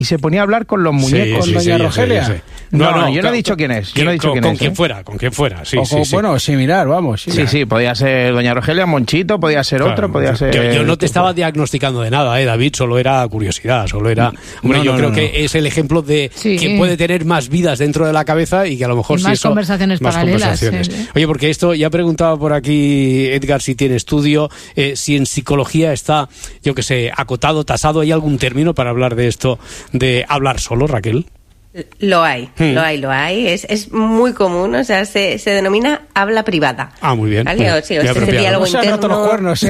y se ponía a hablar con los muñecos. ¿Con doña Rogelia? Sí. No, yo no he dicho quién es. Yo no he dicho quién es. Con quien fuera, sí. Bueno, similar, vamos. Sí, podía ser doña Rogelia, Monchito, podía ser otro, podía ser... Yo no te estaba diagnosticando de nada, David, solo era curiosidad, yo creo que es el ejemplo de quien puede tener más vidas dentro de la cabeza y que a lo mejor más conversaciones paralelas. Sí. Oye, porque esto, ya preguntaba por aquí Edgar si tiene estudio, si en psicología está, yo que sé, acotado, tasado, ¿hay algún término para hablar de esto, de hablar solo, Raquel? Lo hay. Es muy común, o sea, se denomina habla privada. Ah, muy bien. ¿Vale? O sea, este diálogo interno. Los cuernos,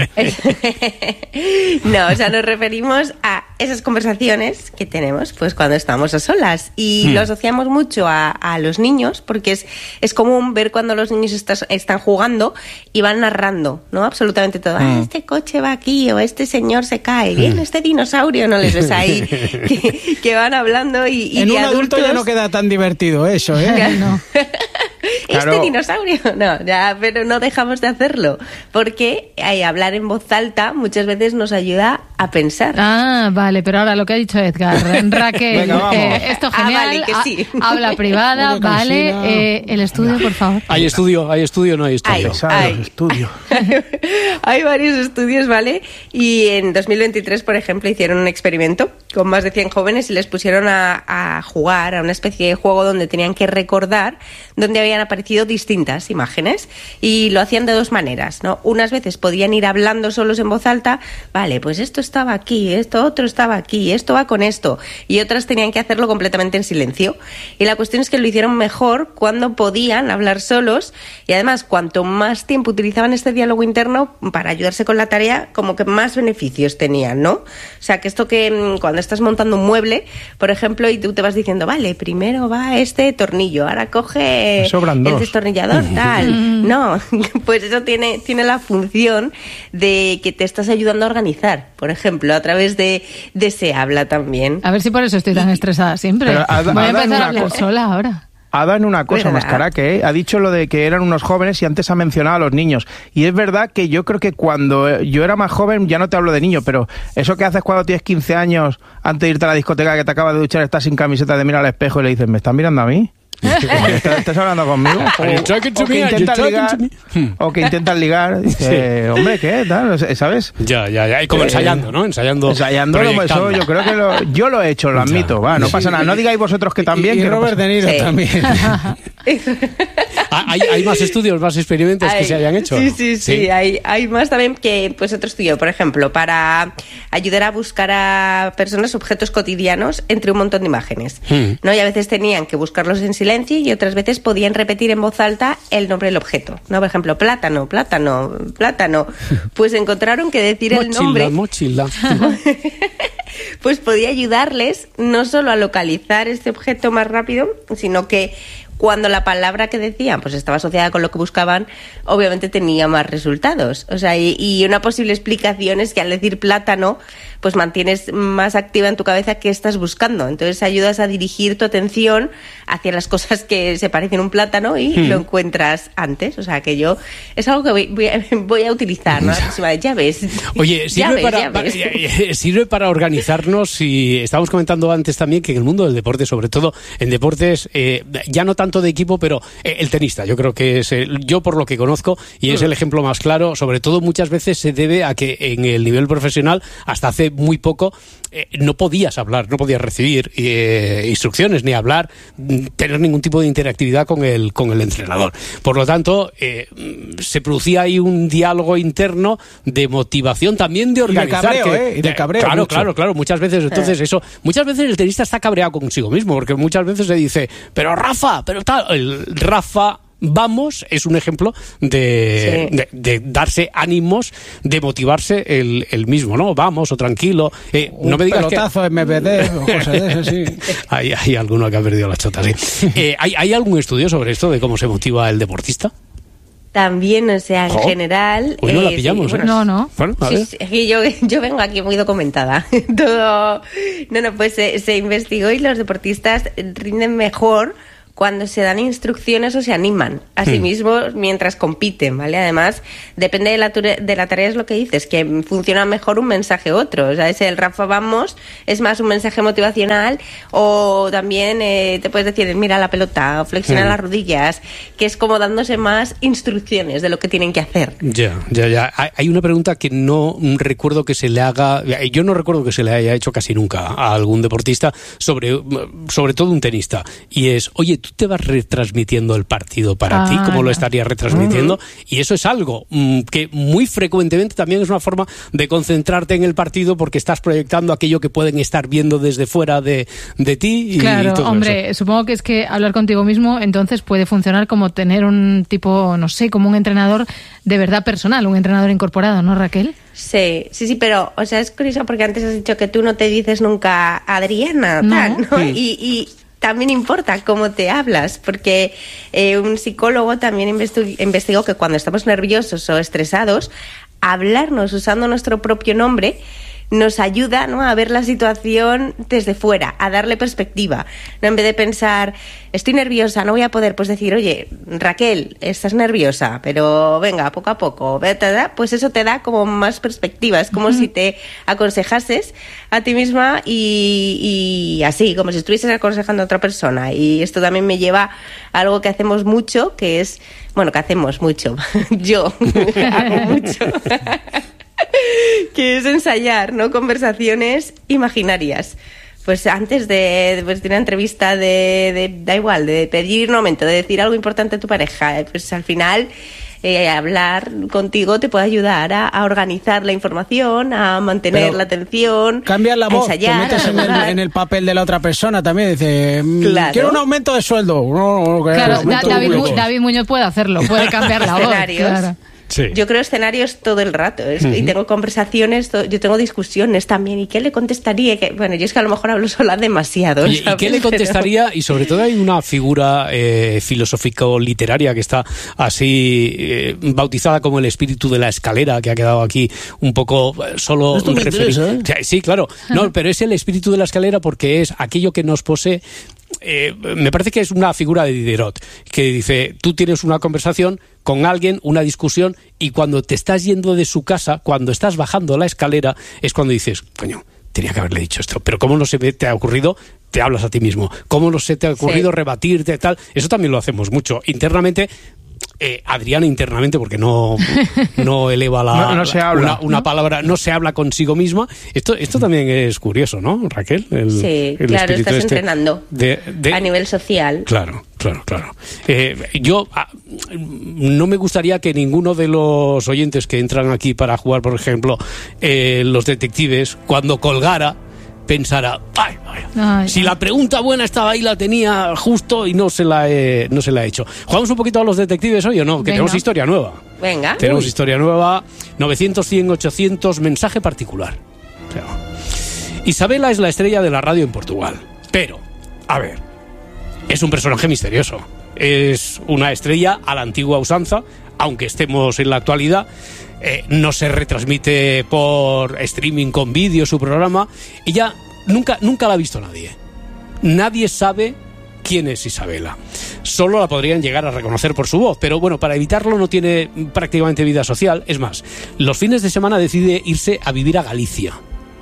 No, o sea, nos referimos a esas conversaciones que tenemos pues cuando estamos a solas y lo asociamos mucho a los niños porque es común ver cuando los niños están jugando y van narrando, ¿no? Absolutamente todo. Este coche va aquí o este señor se cae, bien, este dinosaurio, no les ves ahí que van hablando y en un adulto ya no queda tan divertido eso, No. Este dinosaurio, no, ya, pero no dejamos de hacerlo, porque hablar en voz alta muchas veces nos ayuda a pensar. Ah, vale, pero ahora lo que ha dicho Edgar, Raquel, venga, esto genial, vale, que sí. habla privada, vale, el estudio, por favor. ¿Hay estudio o no hay estudio? Hay estudio. Hay varios estudios, ¿vale? Y en 2023, por ejemplo, hicieron un experimento con más de 100 jóvenes y les pusieron a jugar a una especie de juego donde tenían que recordar donde habían aparecido distintas imágenes y lo hacían de dos maneras, ¿no? Unas veces podían ir hablando solos en voz alta, vale, pues esto estaba aquí, esto otro estaba aquí, esto va con esto, y otras tenían que hacerlo completamente en silencio. Y la cuestión es que lo hicieron mejor cuando podían hablar solos y además cuanto más tiempo utilizaban este diálogo interno para ayudarse con la tarea, como que más beneficios tenían, ¿no? O sea, que esto que cuando estás montando un mueble, por ejemplo, y tú te vas diciendo, vale, primero va este tornillo, ahora coge el destornillador, tal. No, pues eso tiene la función de que te estás ayudando a organizar, por ejemplo, a través de ese habla también. A ver si por eso estoy tan estresada siempre. Voy a empezar a hablar sola ahora. Ha dado en una cosa, Mascaraque, ha dicho lo de que eran unos jóvenes y antes ha mencionado a los niños. Y es verdad que yo creo que cuando yo era más joven, ya no te hablo de niño, pero eso que haces cuando tienes 15 años, antes de irte a la discoteca que te acabas de duchar, estás sin camiseta, te miras al espejo y le dices, ¿me estás mirando a mí? ¿Estás hablando conmigo? O que intentas ligar, dice, hombre, ¿qué? Tal, ¿sabes? Ya, y como ensayando, ¿no? Ensayando eso, yo creo que yo lo he hecho, lo admito, no pasa nada, no digáis vosotros que también. Y que Robert De Niro también. ¿Hay más estudios, más experimentos que se hayan hecho? Sí, hay más también que, pues otro estudio, por ejemplo, para ayudar a buscar a personas objetos cotidianos entre un montón de imágenes, ¿no? Y a veces tenían que buscarlos en silencio y otras veces podían repetir en voz alta el nombre del objeto, ¿no? Por ejemplo, plátano, pues encontraron que decir el nombre mochila pues podía ayudarles no solo a localizar este objeto más rápido, sino que cuando la palabra que decían pues estaba asociada con lo que buscaban, obviamente tenía más resultados. O sea, y una posible explicación es que al decir plátano, pues mantienes más activa en tu cabeza qué estás buscando. Entonces ayudas a dirigir tu atención hacia las cosas que se parecen a un plátano y lo encuentras antes. O sea, que es algo que voy a utilizar, ¿no? La próxima vez, ya ves. Oye, sirve para organizarnos, y estábamos comentando antes también que en el mundo del deporte, sobre todo en deportes, ya no tanto de equipo, pero el tenista, yo creo que es, yo por lo que conozco, y es el ejemplo más claro, sobre todo muchas veces se debe a que en el nivel profesional, hasta hace muy poco, no podías hablar, no podías recibir instrucciones, ni hablar, tener ningún tipo de interactividad con el entrenador. Por lo tanto, se producía ahí un diálogo interno de motivación, también de organizar. Y de cabreo. Claro, muchas veces, entonces muchas veces el tenista está cabreado consigo mismo, porque muchas veces se dice, pero Rafa, pero tal, el Rafa... Vamos, es un ejemplo de darse ánimos, de motivarse el mismo, ¿no? Vamos, o tranquilo. No me digas pelotazo MPD o cosas de eso, sí. Hay alguno que ha perdido la chota, sí. ¿Hay algún estudio sobre esto de cómo se motiva el deportista? También, o sea, en general... Pues no la pillamos, sí, No. Bueno, a ver. Sí, yo vengo aquí muy documentada. Todo... No, pues se investigó y los deportistas rinden mejor cuando se dan instrucciones o se animan a sí mismos mientras compiten, ¿vale? Además, depende de la tarea, es lo que dices, que funciona mejor un mensaje u otro. O sea, ese el Rafa Vamos es más un mensaje motivacional, o también te puedes decir, mira la pelota, o flexiona las rodillas, que es como dándose más instrucciones de lo que tienen que hacer. Ya. Hay una pregunta que no recuerdo que se le haga, yo no recuerdo que se le haya hecho casi nunca a algún deportista, sobre todo un tenista, y es, oye, ¿tú te vas retransmitiendo el partido para ti? ¿Cómo lo estarías retransmitiendo? Y eso es algo que muy frecuentemente también es una forma de concentrarte en el partido, porque estás proyectando aquello que pueden estar viendo desde fuera de ti. Claro, y todo hombre, eso. Supongo que es que hablar contigo mismo entonces puede funcionar como tener un tipo, no sé, como un entrenador de verdad personal, un entrenador incorporado, ¿no, Raquel? Sí, pero, o sea, es curioso porque antes has dicho que tú no te dices nunca Adriana, tal, ¿no? Y también importa cómo te hablas, porque un psicólogo también investigó que cuando estamos nerviosos o estresados, hablarnos usando nuestro propio nombre nos ayuda, ¿no?, a ver la situación desde fuera, a darle perspectiva, ¿no? En vez de pensar, estoy nerviosa, no voy a poder, pues decir, oye, Raquel, estás nerviosa, pero venga, poco a poco, pues eso te da como más perspectiva, es como si te aconsejases a ti misma y así, como si estuvieses aconsejando a otra persona. Y esto también me lleva a algo que hacemos mucho, que es, bueno, que hacemos mucho, yo hago mucho, que es ensayar, ¿no?, conversaciones imaginarias. Pues antes de una entrevista da igual, de pedir un aumento, de decir algo importante a tu pareja, pues al final hablar contigo te puede ayudar a organizar la información, a mantener la atención, cambiar la voz, ensayar, te metes en el papel de la otra persona también, dice, claro, quiero un aumento de sueldo. Claro, David Muñoz puede hacerlo, puede cambiar la voz. Claro. Sí. Yo creo escenarios todo el rato, y tengo conversaciones, yo tengo discusiones también, ¿y qué le contestaría? Bueno, yo es que a lo mejor hablo sola demasiado. ¿Y qué le contestaría? Y sobre todo hay una figura filosófico-literaria que está así bautizada como el espíritu de la escalera, que ha quedado aquí un poco solo referido. Sí, claro. No, pero es el espíritu de la escalera porque es aquello que nos posee. Me parece que es una figura de Diderot, que dice, tú tienes una conversación con alguien, una discusión, y cuando te estás yendo de su casa, cuando estás bajando la escalera, es cuando dices, coño, tenía que haberle dicho esto, pero ¿cómo no se te ha ocurrido? Te hablas a ti mismo. ¿Cómo no se te ha ocurrido rebatirte, tal? Eso también lo hacemos mucho internamente. Adriana internamente, porque no eleva no se habla, una palabra, no se habla consigo misma. Esto también es curioso, ¿no, Raquel? Sí, claro, estás entrenando a nivel social. Claro. Yo no me gustaría que ninguno de los oyentes que entran aquí para jugar, por ejemplo, los detectives, cuando colgara, pensara, si la pregunta buena estaba ahí, la tenía justo y no se la he hecho. ¿Jugamos un poquito a los detectives hoy o no? Que tenemos historia nueva. Venga. Tenemos historia nueva. 900, 100, 800, mensaje particular. Isabela es la estrella de la radio en Portugal. Pero, a ver, es un personaje misterioso. Es una estrella a la antigua usanza, aunque estemos en la actualidad. No se retransmite por streaming con vídeo su programa. Ella nunca la ha visto nadie. Nadie sabe quién es Isabela. Solo la podrían llegar a reconocer por su voz, pero bueno, para evitarlo no tiene prácticamente vida social. Es más, los fines de semana decide irse a vivir a Galicia.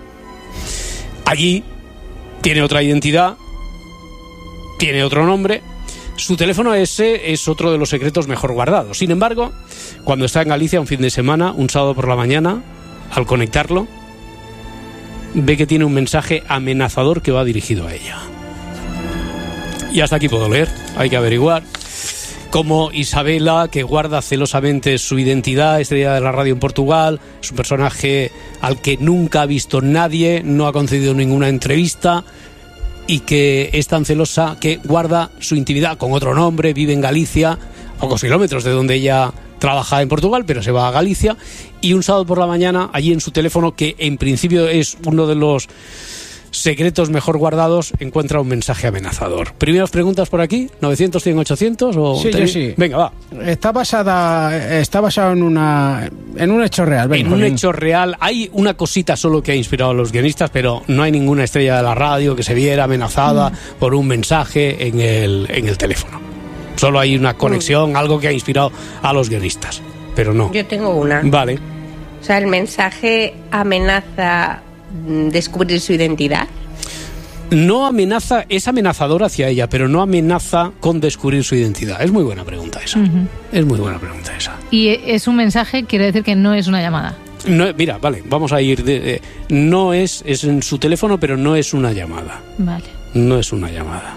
Allí tiene otra identidad, tiene otro nombre. Su teléfono ese es otro de los secretos mejor guardados. Sin embargo, cuando está en Galicia un fin de semana, un sábado por la mañana, al conectarlo, ve que tiene un mensaje amenazador que va dirigido a ella. Y hasta aquí puedo leer. Hay que averiguar cómo Isabela, que guarda celosamente su identidad, estrella de la radio en Portugal, es un personaje al que nunca ha visto nadie, no ha concedido ninguna entrevista, y que es tan celosa que guarda su intimidad con otro nombre, vive en Galicia, a pocos kilómetros de donde ella trabaja en Portugal, pero se va a Galicia, y un sábado por la mañana, allí en su teléfono, que en principio es uno de los secretos mejor guardados encuentra un mensaje amenazador. ¿Primeras preguntas por aquí? ¿900, 100, 800? O Sí, yo sí. Venga, va. Está basado en un hecho real. Venga, en un hecho real. Hay una cosita solo que ha inspirado a los guionistas, pero no hay ninguna estrella de la radio que se viera amenazada por un mensaje en el teléfono. Solo hay una conexión, algo que ha inspirado a los guionistas, pero no. Yo tengo una. Vale. O sea, el mensaje amenaza descubrir su identidad. No amenaza, es amenazador hacia ella, pero no amenaza con descubrir su identidad. Es muy buena pregunta esa. Es muy buena pregunta esa. Y es un mensaje, quiere decir que no es una llamada. No, mira, vale, vamos a ir no es en su teléfono, pero no es una llamada. Vale. No es una llamada.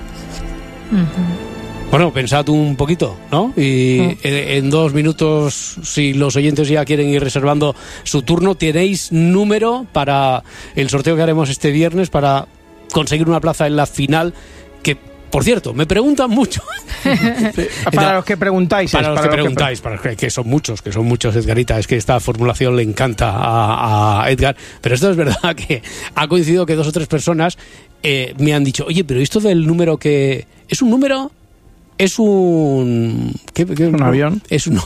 Bueno, pensad un poquito, ¿no? Y en 2 minutos, si los oyentes ya quieren ir reservando su turno, tenéis número para el sorteo que haremos este viernes para conseguir una plaza en la final, que, por cierto, me preguntan mucho. Para los que preguntáis. Para que son muchos, Edgarita. Es que esta formulación le encanta a Edgar. Pero esto es verdad que ha coincidido que 2 o 3 personas me han dicho, oye, pero esto del número que... ¿Es un número? Es un... ¿Qué, ¿Un avión? Es no.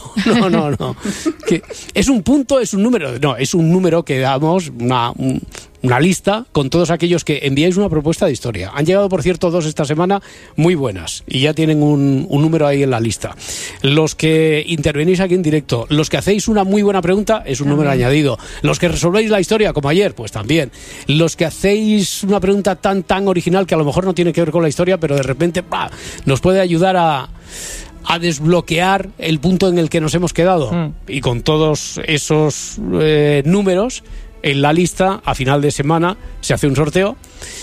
¿Es un punto? ¿Es un número? No, es un número que damos, una lista con todos aquellos que enviáis una propuesta de historia. Han llegado, por cierto, 2 esta semana muy buenas y ya tienen un número ahí en la lista. Los que intervenís aquí en directo, los que hacéis una muy buena pregunta, es un número añadido. Los que resolvéis la historia, como ayer, pues también. Los que hacéis una pregunta tan original que a lo mejor no tiene que ver con la historia, pero de repente nos puede ayudar a desbloquear el punto en el que nos hemos quedado. Y con todos esos números en la lista, a final de semana se hace un sorteo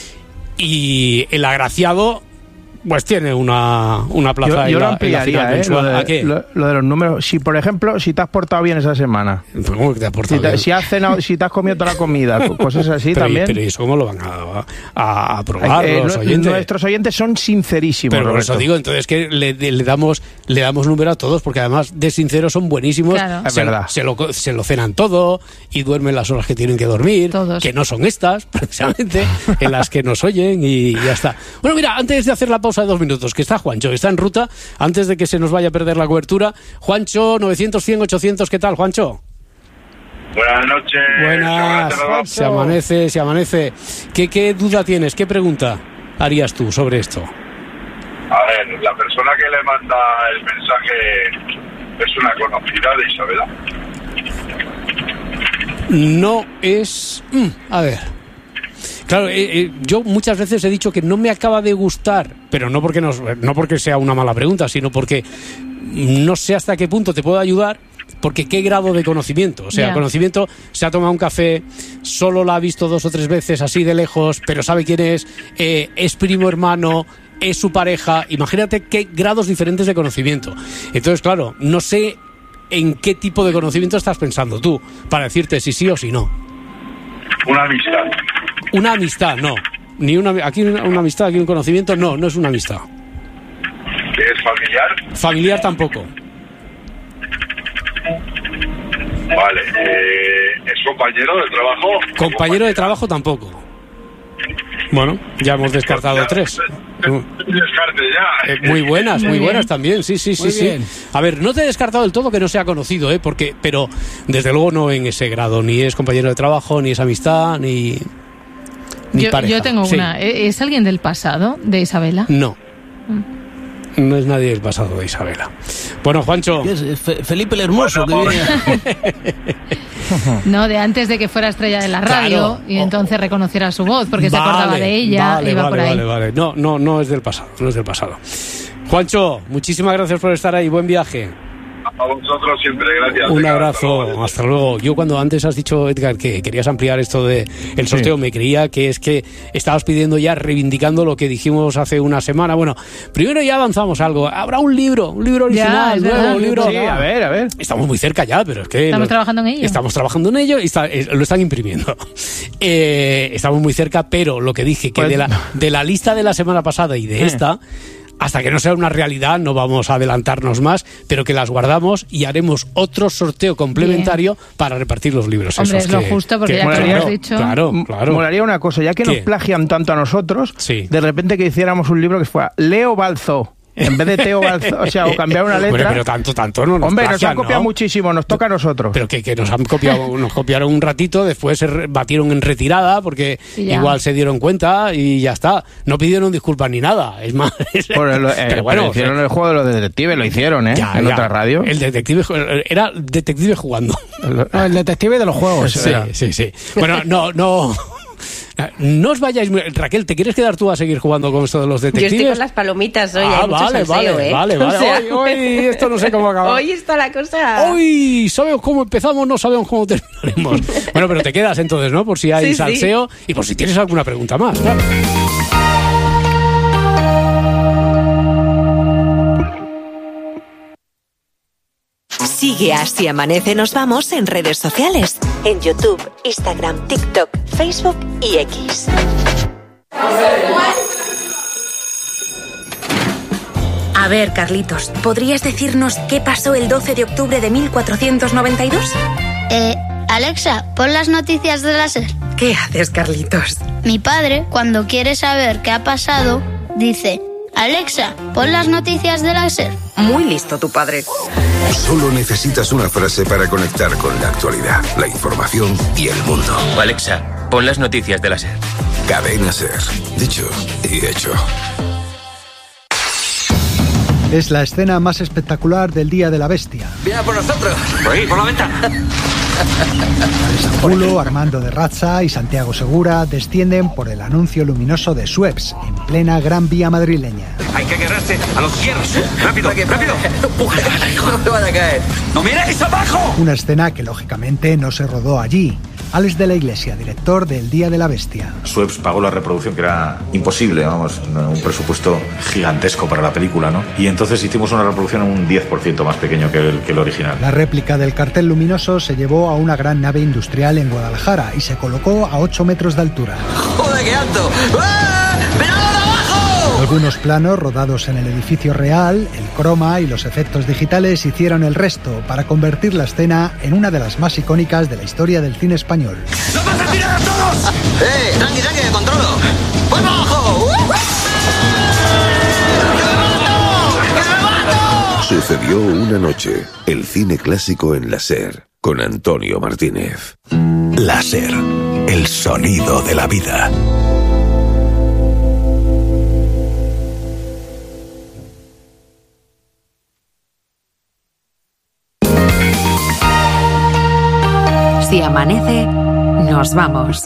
y el agraciado pues tiene una plaza yo en lo la ampliaría, final ¿A qué? Lo de los números. Si, por ejemplo, si te has portado bien esa semana, ¿Cómo que te has portado bien? si has cenado, si te has comido toda la comida, cosas así también. Pero eso cómo lo van a probar los oyentes. Nuestros oyentes son sincerísimos. Pero por eso digo, entonces que le damos número a todos, porque además de sinceros son buenísimos. Claro. Es verdad. Se lo cenan todo y duermen las horas que tienen que dormir, todos. Que no son estas, precisamente, en las que nos oyen y ya está. Bueno, mira, antes de hacer la pausa de 2 minutos, que está Juancho, que está en ruta, antes de que se nos vaya a perder la cobertura. Juancho, 900, 100, 800, ¿qué tal, Juancho? Buenas noches. Buenas, se amanece. ¿Qué duda tienes? ¿Qué pregunta harías tú sobre esto? A ver, la persona que le manda el mensaje es una conocida de Isabela. No es... a ver... Claro, yo muchas veces he dicho que no me acaba de gustar, pero no porque sea una mala pregunta, sino porque no sé hasta qué punto te puedo ayudar, porque qué grado de conocimiento. O sea, conocimiento, se ha tomado un café, solo la ha visto 2 o 3 veces así de lejos, pero sabe quién es primo hermano, es su pareja. Imagínate qué grados diferentes de conocimiento. Entonces, claro, no sé en qué tipo de conocimiento estás pensando tú, para decirte si sí o si no. Una amistad. Una amistad, no. Aquí una amistad, aquí un conocimiento, no es una amistad. ¿Es familiar? Familiar tampoco. Vale. ¿Es compañero de trabajo? Compañero de trabajo tampoco. Bueno, ya hemos descartado 3. Descarte ya. Muy buenas también, sí. Bien. A ver, no te he descartado del todo que no sea conocido, pero desde luego no en ese grado, ni es compañero de trabajo, ni es amistad, ni pareja. Yo tengo una. ¿Es alguien del pasado de Isabela? No. No es nadie del pasado de Isabela. Bueno, Juancho. Felipe el Hermoso, que viene. No, de antes de que fuera estrella de la radio, y entonces reconociera su voz, porque se acordaba de ella, iba por ahí. Vale. No es del pasado. Juancho, muchísimas gracias por estar ahí. Buen viaje. A vosotros siempre, gracias. Un abrazo, hasta luego. Yo cuando antes has dicho, Edgar, que querías ampliar esto de el sorteo, me creía que es que estabas pidiendo ya, reivindicando lo que dijimos hace una semana. Bueno, primero ya avanzamos algo. Habrá un libro original, nuevo, un libro. Sí, a ver. Estamos muy cerca ya, pero es que... Estamos trabajando en ello. Estamos trabajando en ello y lo están imprimiendo. Estamos muy cerca, pero lo que dije, que de la lista de la semana pasada y de esta... hasta que no sea una realidad no vamos a adelantarnos más, pero que las guardamos y haremos otro sorteo complementario para repartir los libros. Hombre, esos es lo justo, porque ya que lo hemos dicho... Claro. Molaría una cosa, ya que nos plagian tanto a nosotros, de repente que hiciéramos un libro que fuera Leo Balzo. En vez de Teo Balzo, o sea, o cambiar una letra. Bueno, pero tanto no nos Hombre, plagian, nos han copiado muchísimo, nos toca a nosotros. Pero que nos han copiado, nos copiaron un ratito, después se batieron en retirada porque igual se dieron cuenta y ya está. No pidieron disculpas ni nada, es más. Pero bueno, hicieron el juego de los detectives, lo hicieron, en otra radio. El detective era detective jugando. El detective de los juegos. Sí. Bueno, no. No os vayáis, Raquel, ¿te quieres quedar tú a seguir jugando con esto de los detectives? Yo estoy con las palomitas hoy, hay mucho salseo, vale. O sea, hoy esto no sé cómo acabar. Hoy está la cosa... Hoy sabemos cómo empezamos, no sabemos cómo terminaremos. Bueno, pero te quedas entonces, ¿no? Por si hay salseo y por si tienes alguna pregunta más, claro. Sigue a Si Amanece Nos Vamos en redes sociales, en YouTube, Instagram, TikTok, Facebook y X. A ver, Carlitos, ¿podrías decirnos qué pasó el 12 de octubre de 1492? Alexa, pon las noticias de la SER. ¿Qué haces, Carlitos? Mi padre, cuando quiere saber qué ha pasado, dice: Alexa, pon las noticias de la SER. Muy listo tu padre. Solo necesitas una frase para conectar con la actualidad, la información y el mundo. Alexa, pon las noticias de la SER. Cadena SER. Dicho y hecho. Es la escena más espectacular del Día de la Bestia. ¡Viene por nosotros! ¡Por ahí, por la ventana! Alessandro, Armando de Razza y Santiago Segura descienden por el anuncio luminoso de Suez, en plena Gran Vía madrileña. Hay que agarrarse a los hierros. ¡Rápido, rápido! ¡Empújale, hijo! ¡No van a caer! ¡No miréis abajo! Una escena que lógicamente no se rodó allí. Alex de la Iglesia, director del Día de la Bestia. Suez pagó la reproducción, que era imposible, vamos, un presupuesto gigantesco para la película, ¿no? Y entonces hicimos una reproducción un 10% más pequeño que el original. La réplica del cartel luminoso se llevó a una gran nave industrial en Guadalajara y se colocó a 8 metros de altura. ¡Joder, qué alto! ¡Ah! ¡Mirad abajo! Algunos planos rodados en el edificio real, el croma y los efectos digitales hicieron el resto para convertir la escena en una de las más icónicas de la historia del cine español. ¡No vas a tirar a todos! Tranqui, que controlo. ¡Voy para abajo! ¡Que me mato! Sucedió una noche, el cine clásico en la SER, con Antonio Martínez. La SER, el sonido de la vida. Si amanece, nos vamos.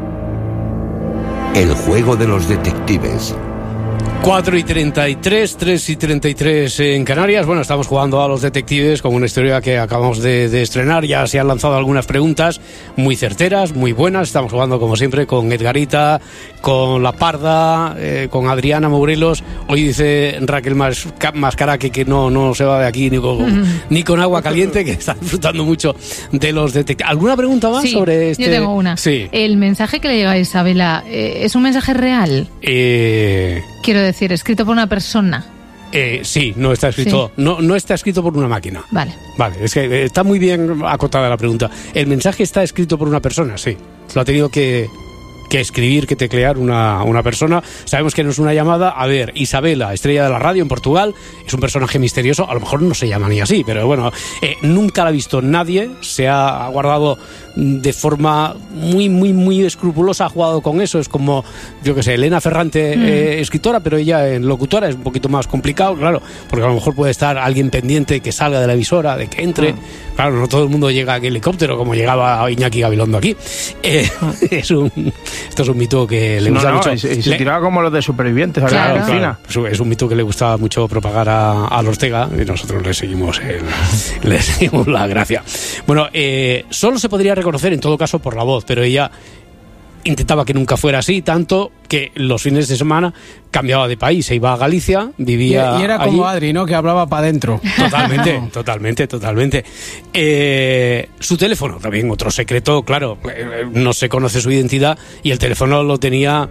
El juego de los detectives. 4:33, 3:33 en Canarias. Bueno, estamos jugando a los detectives con una historia que acabamos de estrenar. Ya se han lanzado algunas preguntas muy certeras, muy buenas. Estamos jugando, como siempre, con Edgarita, con La Parda, con Adriana Morelos. Hoy dice Raquel Mascara que no se va de aquí ni con agua caliente, que está disfrutando mucho de los detectives. ¿Alguna pregunta más sobre este? Yo tengo una. Sí. ¿El mensaje que le llega a Isabela es un mensaje real? Quiero decir, escrito por una persona. Sí, no está escrito. Sí. No está escrito por una máquina. Vale, es que está muy bien acotada la pregunta. El mensaje está escrito por una persona, sí. Lo ha tenido que escribir, que teclear una persona. Sabemos que no es una llamada. A ver, Isabela, estrella de la radio en Portugal, es un personaje misterioso. A lo mejor no se llama ni así, pero bueno, nunca la ha visto nadie. Se ha guardado de forma muy escrupulosa, ha jugado con eso. Es como, yo que sé, Elena Ferrante, escritora, pero ella locutora, es un poquito más complicado, claro, porque a lo mejor puede estar alguien pendiente que salga de la emisora, de que entre. Claro, no todo el mundo llega en helicóptero como llegaba Iñaki Gabilondo aquí. Esto es un mito que le gusta mucho. Y se tiraba como los de Supervivientes. Claro. Es un mito que le gustaba mucho propagar a Ortega y nosotros le seguimos la gracia. Bueno, solo se podría reconocer en todo caso por la voz, pero ella intentaba que nunca fuera así, tanto que los fines de semana cambiaba de país, se iba a Galicia, vivía y era allí. Como Adri, ¿no? Que hablaba para adentro. Totalmente. Su teléfono, también otro secreto, claro, no se conoce su identidad y el teléfono lo tenía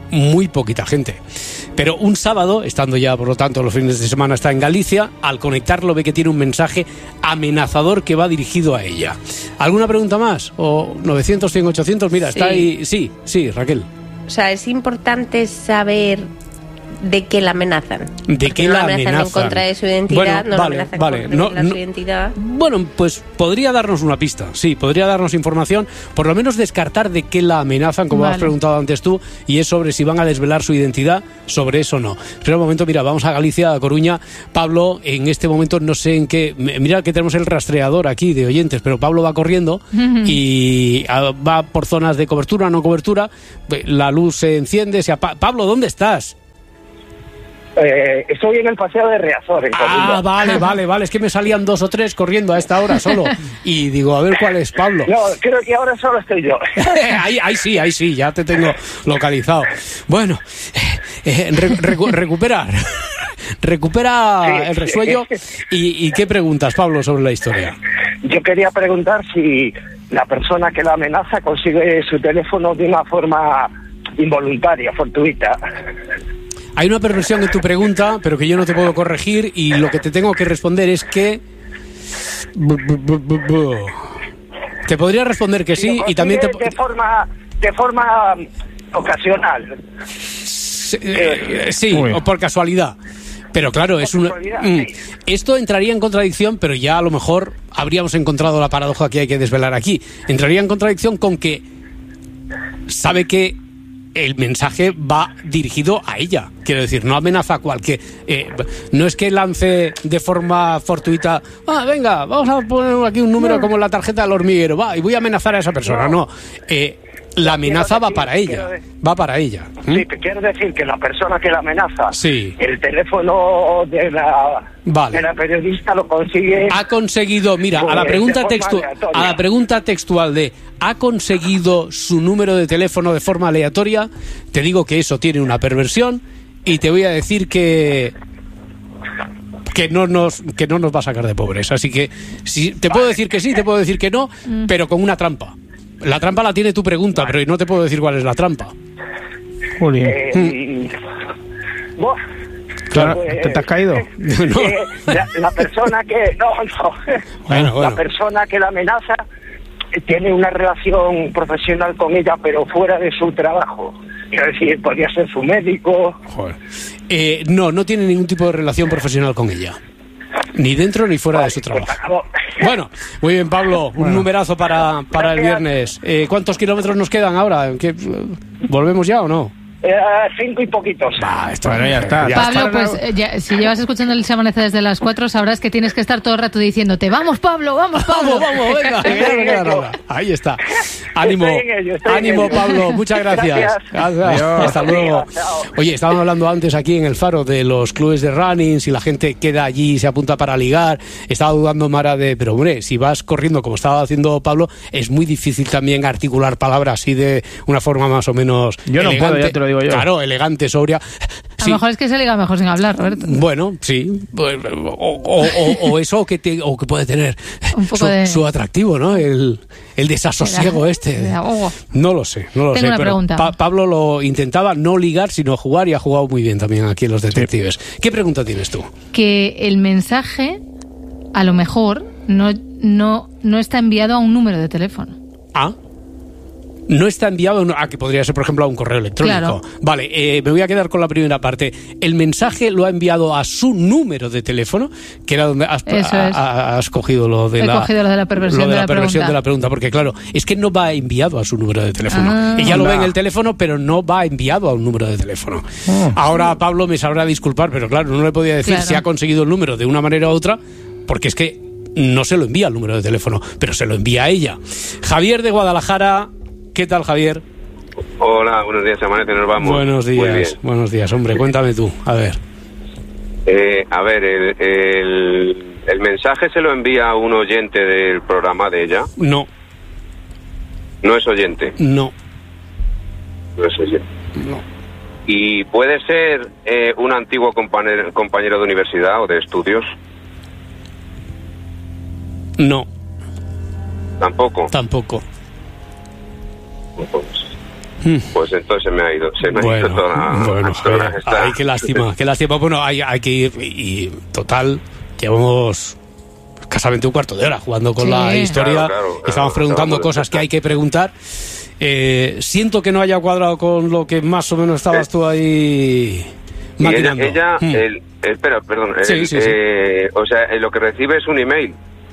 muy poquita gente. Pero un sábado, estando ya por lo tanto los fines de semana, está en Galicia, al conectarlo ve que tiene un mensaje amenazador que va dirigido a ella. ¿Alguna pregunta más? ¿O 900, 100, 800? Mira, está ahí. Sí, Raquel. O sea, es importante saber de qué la amenazan. ¿De qué la amenazan? En contra de su identidad, bueno, la amenazan contra su identidad. Bueno, pues podría darnos una pista, sí, podría darnos información, por lo menos descartar de qué la amenazan, como has preguntado antes tú, y es sobre si van a desvelar su identidad, sobre eso no. Pero un momento, mira, vamos a Galicia, a Coruña. Pablo, en este momento no sé en qué, mira que tenemos el rastreador aquí de oyentes, pero Pablo va corriendo y va por zonas de cobertura, no cobertura, la luz se enciende, Pablo, ¿dónde estás? Estoy en el paseo de Riazor, en Coruña. Vale, es que me salían 2 o 3 corriendo a esta hora solo y digo, a ver cuál es Pablo. No, creo que ahora solo estoy yo. ahí sí, ya te tengo localizado. Bueno, recupera el resuello y ¿qué preguntas, Pablo, sobre la historia? Yo quería preguntar si la persona que la amenaza consigue su teléfono de una forma involuntaria, fortuita. Hay una perversión en tu pregunta, pero que yo no te puedo corregir, y lo que te tengo que responder es que... Te podría responder que sí, y también te... De forma ocasional. Sí, o por casualidad. Pero claro, es una... Esto entraría en contradicción, pero ya a lo mejor habríamos encontrado la paradoja que hay que desvelar aquí. Entraría en contradicción con que sabe que el mensaje va dirigido a ella. Quiero decir, no amenaza a cualquier... no es que lance de forma fortuita, venga, vamos a poner aquí un número como en la tarjeta del hormiguero, y voy a amenazar a esa persona. No, la amenaza va para ella. Sí, te quiero decir que la persona que la amenaza, el teléfono de la periodista lo consigue... Ha conseguido, mira, a la pregunta textual de ¿ha conseguido su número de teléfono de forma aleatoria? Te digo que eso tiene una perversión y te voy a decir que no nos va a sacar de pobres. Así que te puedo decir que sí, te puedo decir que no, pero con una trampa. La trampa la tiene tu pregunta, pero no te puedo decir cuál es la trampa. Claro, ¿te has caído? No. La persona que... Bueno. La persona que la amenaza tiene una relación profesional con ella, pero fuera de su trabajo. Quiero decir, podría ser su médico. No tiene ningún tipo de relación profesional con ella. Ni dentro ni fuera de su trabajo. Bueno, muy bien, Pablo. Un numerazo para el viernes. ¿Cuántos kilómetros nos quedan ahora? ¿Volvemos ya o no? 5 y poquitos. Bueno, ya está. Pablo, pues si llevas escuchando el Se Amanece desde las 4, sabrás que tienes que estar todo el rato diciéndote ¡vamos, Pablo! ¡Vamos, venga! Ahí está. Ánimo, Pablo. Muchas gracias. Hasta luego. Oye, estábamos hablando antes aquí en El Faro de los clubes de running, si la gente queda allí y se apunta para ligar. Estaba dudando Mara pero hombre, si vas corriendo como estaba haciendo Pablo, es muy difícil también articular palabras así de una forma más o menos yo no elegante. Puedo, ya te lo digo yo. Claro, elegante, sobria. A lo mejor es que se liga mejor sin hablar, Roberto. Bueno, sí. O eso que puede tener un poco su atractivo, ¿no? El desasosiego No lo sé. Tengo una pero pregunta. Pablo lo intentaba no ligar, sino jugar, y ha jugado muy bien también aquí en Los Detectives. ¿Qué pregunta tienes tú? Que el mensaje, a lo mejor, no está enviado a un número de teléfono. No está enviado que podría ser, por ejemplo, a un correo electrónico. Claro. Vale, me voy a quedar con la primera parte. El mensaje lo ha enviado a su número de teléfono, que era donde has cogido lo de la perversión de la pregunta, porque claro, es que no va enviado a su número de teléfono. Ella lo ve en el teléfono, pero no va enviado a un número de teléfono. Ahora Pablo me sabrá disculpar, pero claro, no le podía decir si ha conseguido el número de una manera u otra, porque es que no se lo envía al número de teléfono, pero se lo envía a ella. Javier de Guadalajara. ¿Qué tal, Javier? Hola, buenos días, Amanece, nos vamos. Buenos días, hombre, cuéntame tú, a ver. ¿El mensaje se lo envía a un oyente del programa de ella? No. ¿No es oyente? No. No es oyente. No. ¿Y puede ser un antiguo compañero de universidad o de estudios? No. ¿Tampoco? Tampoco. Pues entonces se me ha ido toda esta... Ay, qué lástima. Bueno, hay que ir y total, llevamos escasamente un cuarto de hora jugando con la historia. Claro, estamos preguntando cosas que hay que preguntar. Siento que no haya cuadrado con lo que más o menos estabas tú ahí maquinando. Espera, perdón. Sí. O sea, lo que recibe es un email.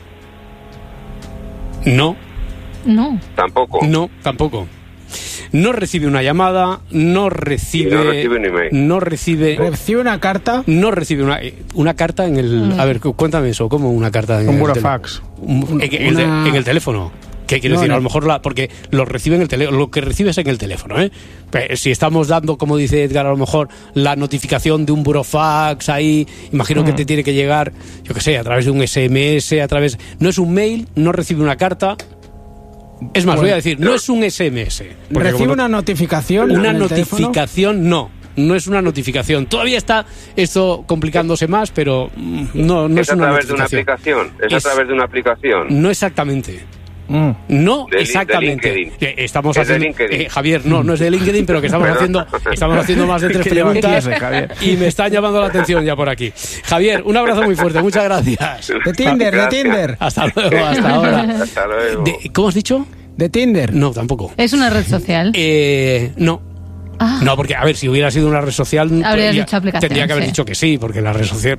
No. Tampoco. No, tampoco. No recibe una llamada, no recibe un email. ¿Recibe una carta? No recibe una carta en el... A ver, cuéntame eso, ¿cómo una carta en un burofax? En el teléfono. ¿Qué quiero decir? A lo mejor porque lo recibe en el teléfono, lo que recibes en el teléfono, ¿eh? Si estamos dando, como dice Edgar, a lo mejor la notificación de un burofax ahí, imagino que te tiene que llegar, yo qué sé, a través de un SMS, no es un mail, no recibe una carta. Es más, voy a decir, no es un SMS. ¿Recibe una notificación? Una notificación no es una notificación. Todavía está esto complicándose más, pero no es una notificación. ¿Es a través de una aplicación? No exactamente. No exactamente. Estamos haciendo, Javier, no es de LinkedIn, pero que estamos haciendo más de 3 preguntas y me están llamando la atención ya por aquí. Javier, un abrazo muy fuerte, muchas gracias. De Tinder. Hasta luego, hasta ahora. Hasta luego. ¿Cómo has dicho? De Tinder. No, tampoco. ¿Es una red social? No. No, porque, a ver, si hubiera sido una red social, tendría que haber dicho que sí, porque la red social,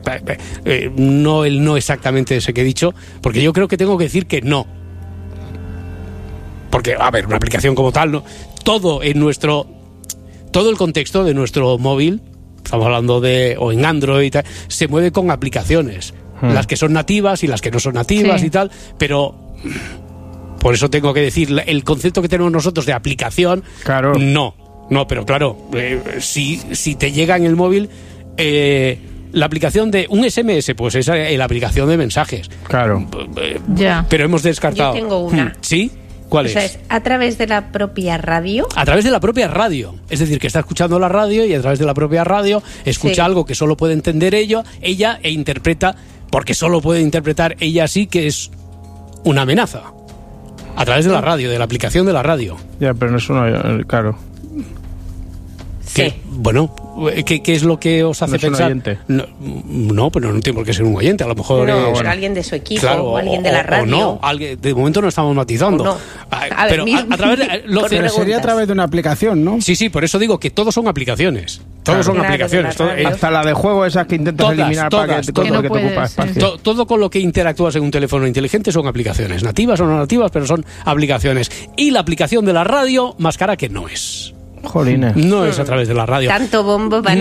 no el no exactamente ese que he dicho, porque yo creo que tengo que decir que no. Porque, a ver, una aplicación como tal, ¿no? Todo el contexto de nuestro móvil, estamos hablando o en Android, se mueve con aplicaciones. Las que son nativas y las que no son nativas y tal, pero por eso tengo que decir, el concepto que tenemos nosotros de aplicación, claro. No, pero claro, si te llega en el móvil la aplicación de un SMS, pues es la aplicación de mensajes. Claro. Ya. Pero hemos descartado. Yo tengo una. ¿Sí? ¿Cuál es? ¿Es a través de la propia radio? A través de la propia radio. Es decir, que está escuchando la radio y a través de la propia radio escucha algo que solo puede entender ella e interpreta, porque solo puede interpretar ella así, que es una amenaza. A través de la radio, de la aplicación de la radio. Ya, pero no es una... Claro. Sí. Bueno, ¿qué es lo que os hace pensar? ¿No es un oyente? No, pero no tiene por qué ser un oyente. A lo mejor pero alguien de su equipo, o alguien de la radio. O no, de momento no estamos matizando. No. Pero a través de... Pero sería a través de una aplicación, ¿no? Sí, por eso digo que todos son aplicaciones. Todos son aplicaciones. Hasta la de juego esas que intentas eliminar para que te ocupa espacio. Todo con lo que interactúas en un teléfono inteligente son aplicaciones. Nativas o no nativas, pero son aplicaciones. Y la aplicación de la radio, más cara que no es. Jolines. No es a través de la radio. Tanto bombo Ya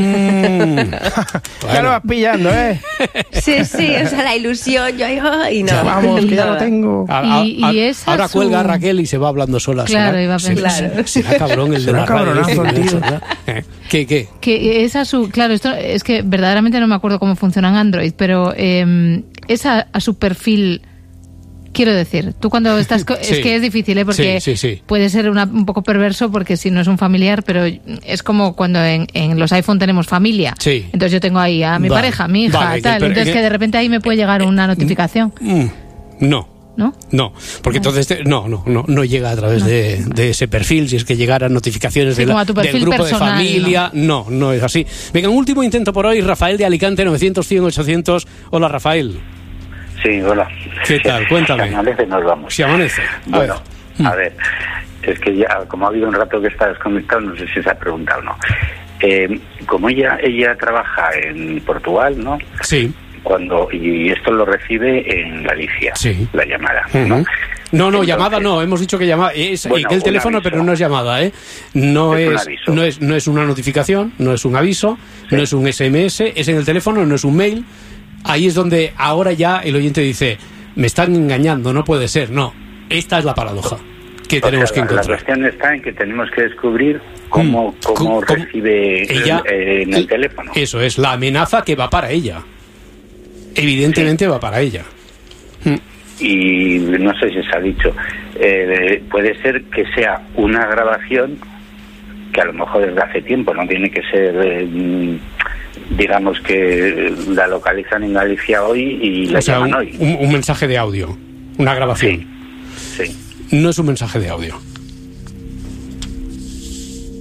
lo vas pillando, ¿eh? Sí, o sea, la ilusión, y no. Vamos, que ya lo tengo. Ahora cuelga Raquel y se va hablando sola. Claro, iba a pensar. Será cabrón el de la radio. ¿Qué? Que es a su... Claro, esto es que verdaderamente no me acuerdo cómo funciona en Android, pero es a su perfil... Quiero decir, tú cuando estás... Es que es difícil, ¿eh? Porque puede ser un poco perverso, porque si no es un familiar, pero es como cuando en los iPhone tenemos familia. Sí. Entonces yo tengo ahí a mi pareja, a mi hija, tal. Entonces que de repente ahí me puede llegar una notificación. No. ¿No? No, porque entonces no llega a través de ese perfil. Si es que llegaran notificaciones del grupo personal, de familia, no es así. Venga, un último intento por hoy. Rafael de Alicante, 900-100-800. Hola, Rafael. Sí, hola. ¿Qué tal? Cuéntame. Si amanece, nos vamos. Si amanece. A ver, es que ya, como ha habido un rato que está desconectado, no sé si se ha preguntado o no. Como ella trabaja en Portugal, ¿no? Sí. Y esto lo recibe en Galicia, la llamada, ¿no? No, entonces, llamada no, hemos dicho que llamada es el teléfono, pero no es llamada, ¿eh? No es una notificación, no es un aviso, no es un SMS, es en el teléfono, no es un mail. Ahí es donde ahora ya el oyente dice, me están engañando, no puede ser. No, esta es la paradoja que tenemos que encontrar. La cuestión está en que tenemos que descubrir cómo recibe ella en el teléfono. Eso es, la amenaza que va para ella. Evidentemente va para ella. Y no sé si se ha dicho, puede ser que sea una grabación que a lo mejor desde hace tiempo, no tiene que ser... digamos que la localizan en Galicia hoy y la llaman hoy. Un mensaje de audio, una grabación. Sí. No es un mensaje de audio.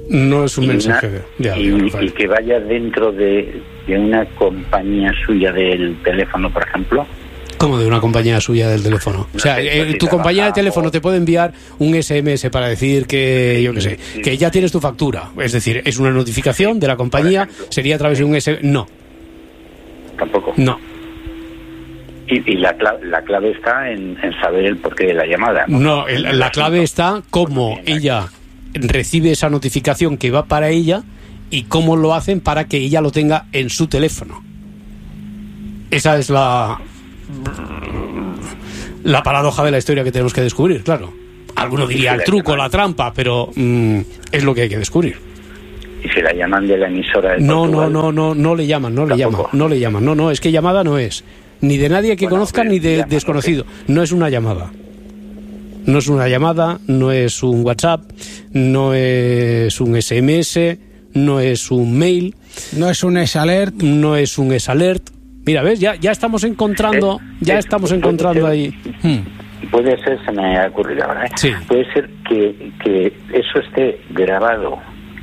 No es un mensaje y que vaya dentro de una compañía suya del teléfono, por ejemplo. ¿Cómo de una compañía suya del teléfono? O sea, tu compañía de teléfono te puede enviar un SMS para decir que, yo qué sé, que ya tienes tu factura. Es decir, es una notificación de la compañía, sería a través de un SMS. No. Tampoco. No. Y la clave está en saber el porqué de la llamada. No, la clave está cómo ella recibe esa notificación que va para ella y cómo lo hacen para que ella lo tenga en su teléfono. Esa es la paradoja de la historia que tenemos que descubrir, claro. Alguno diría el truco, la trampa, pero es lo que hay que descubrir. ¿Y si la llaman de la emisora de No le llaman, no, es que llamada no es. Ni de nadie que conozca, ni de desconocido. No es una llamada. No es una llamada, no es un WhatsApp, no es un SMS, no es un mail. No es un S-Alert. No es un S-Alert. Mira, ¿ves? Ya estamos encontrando, ahí. Puede ser, se me ha ocurrido ahora, Sí. Puede ser que eso esté grabado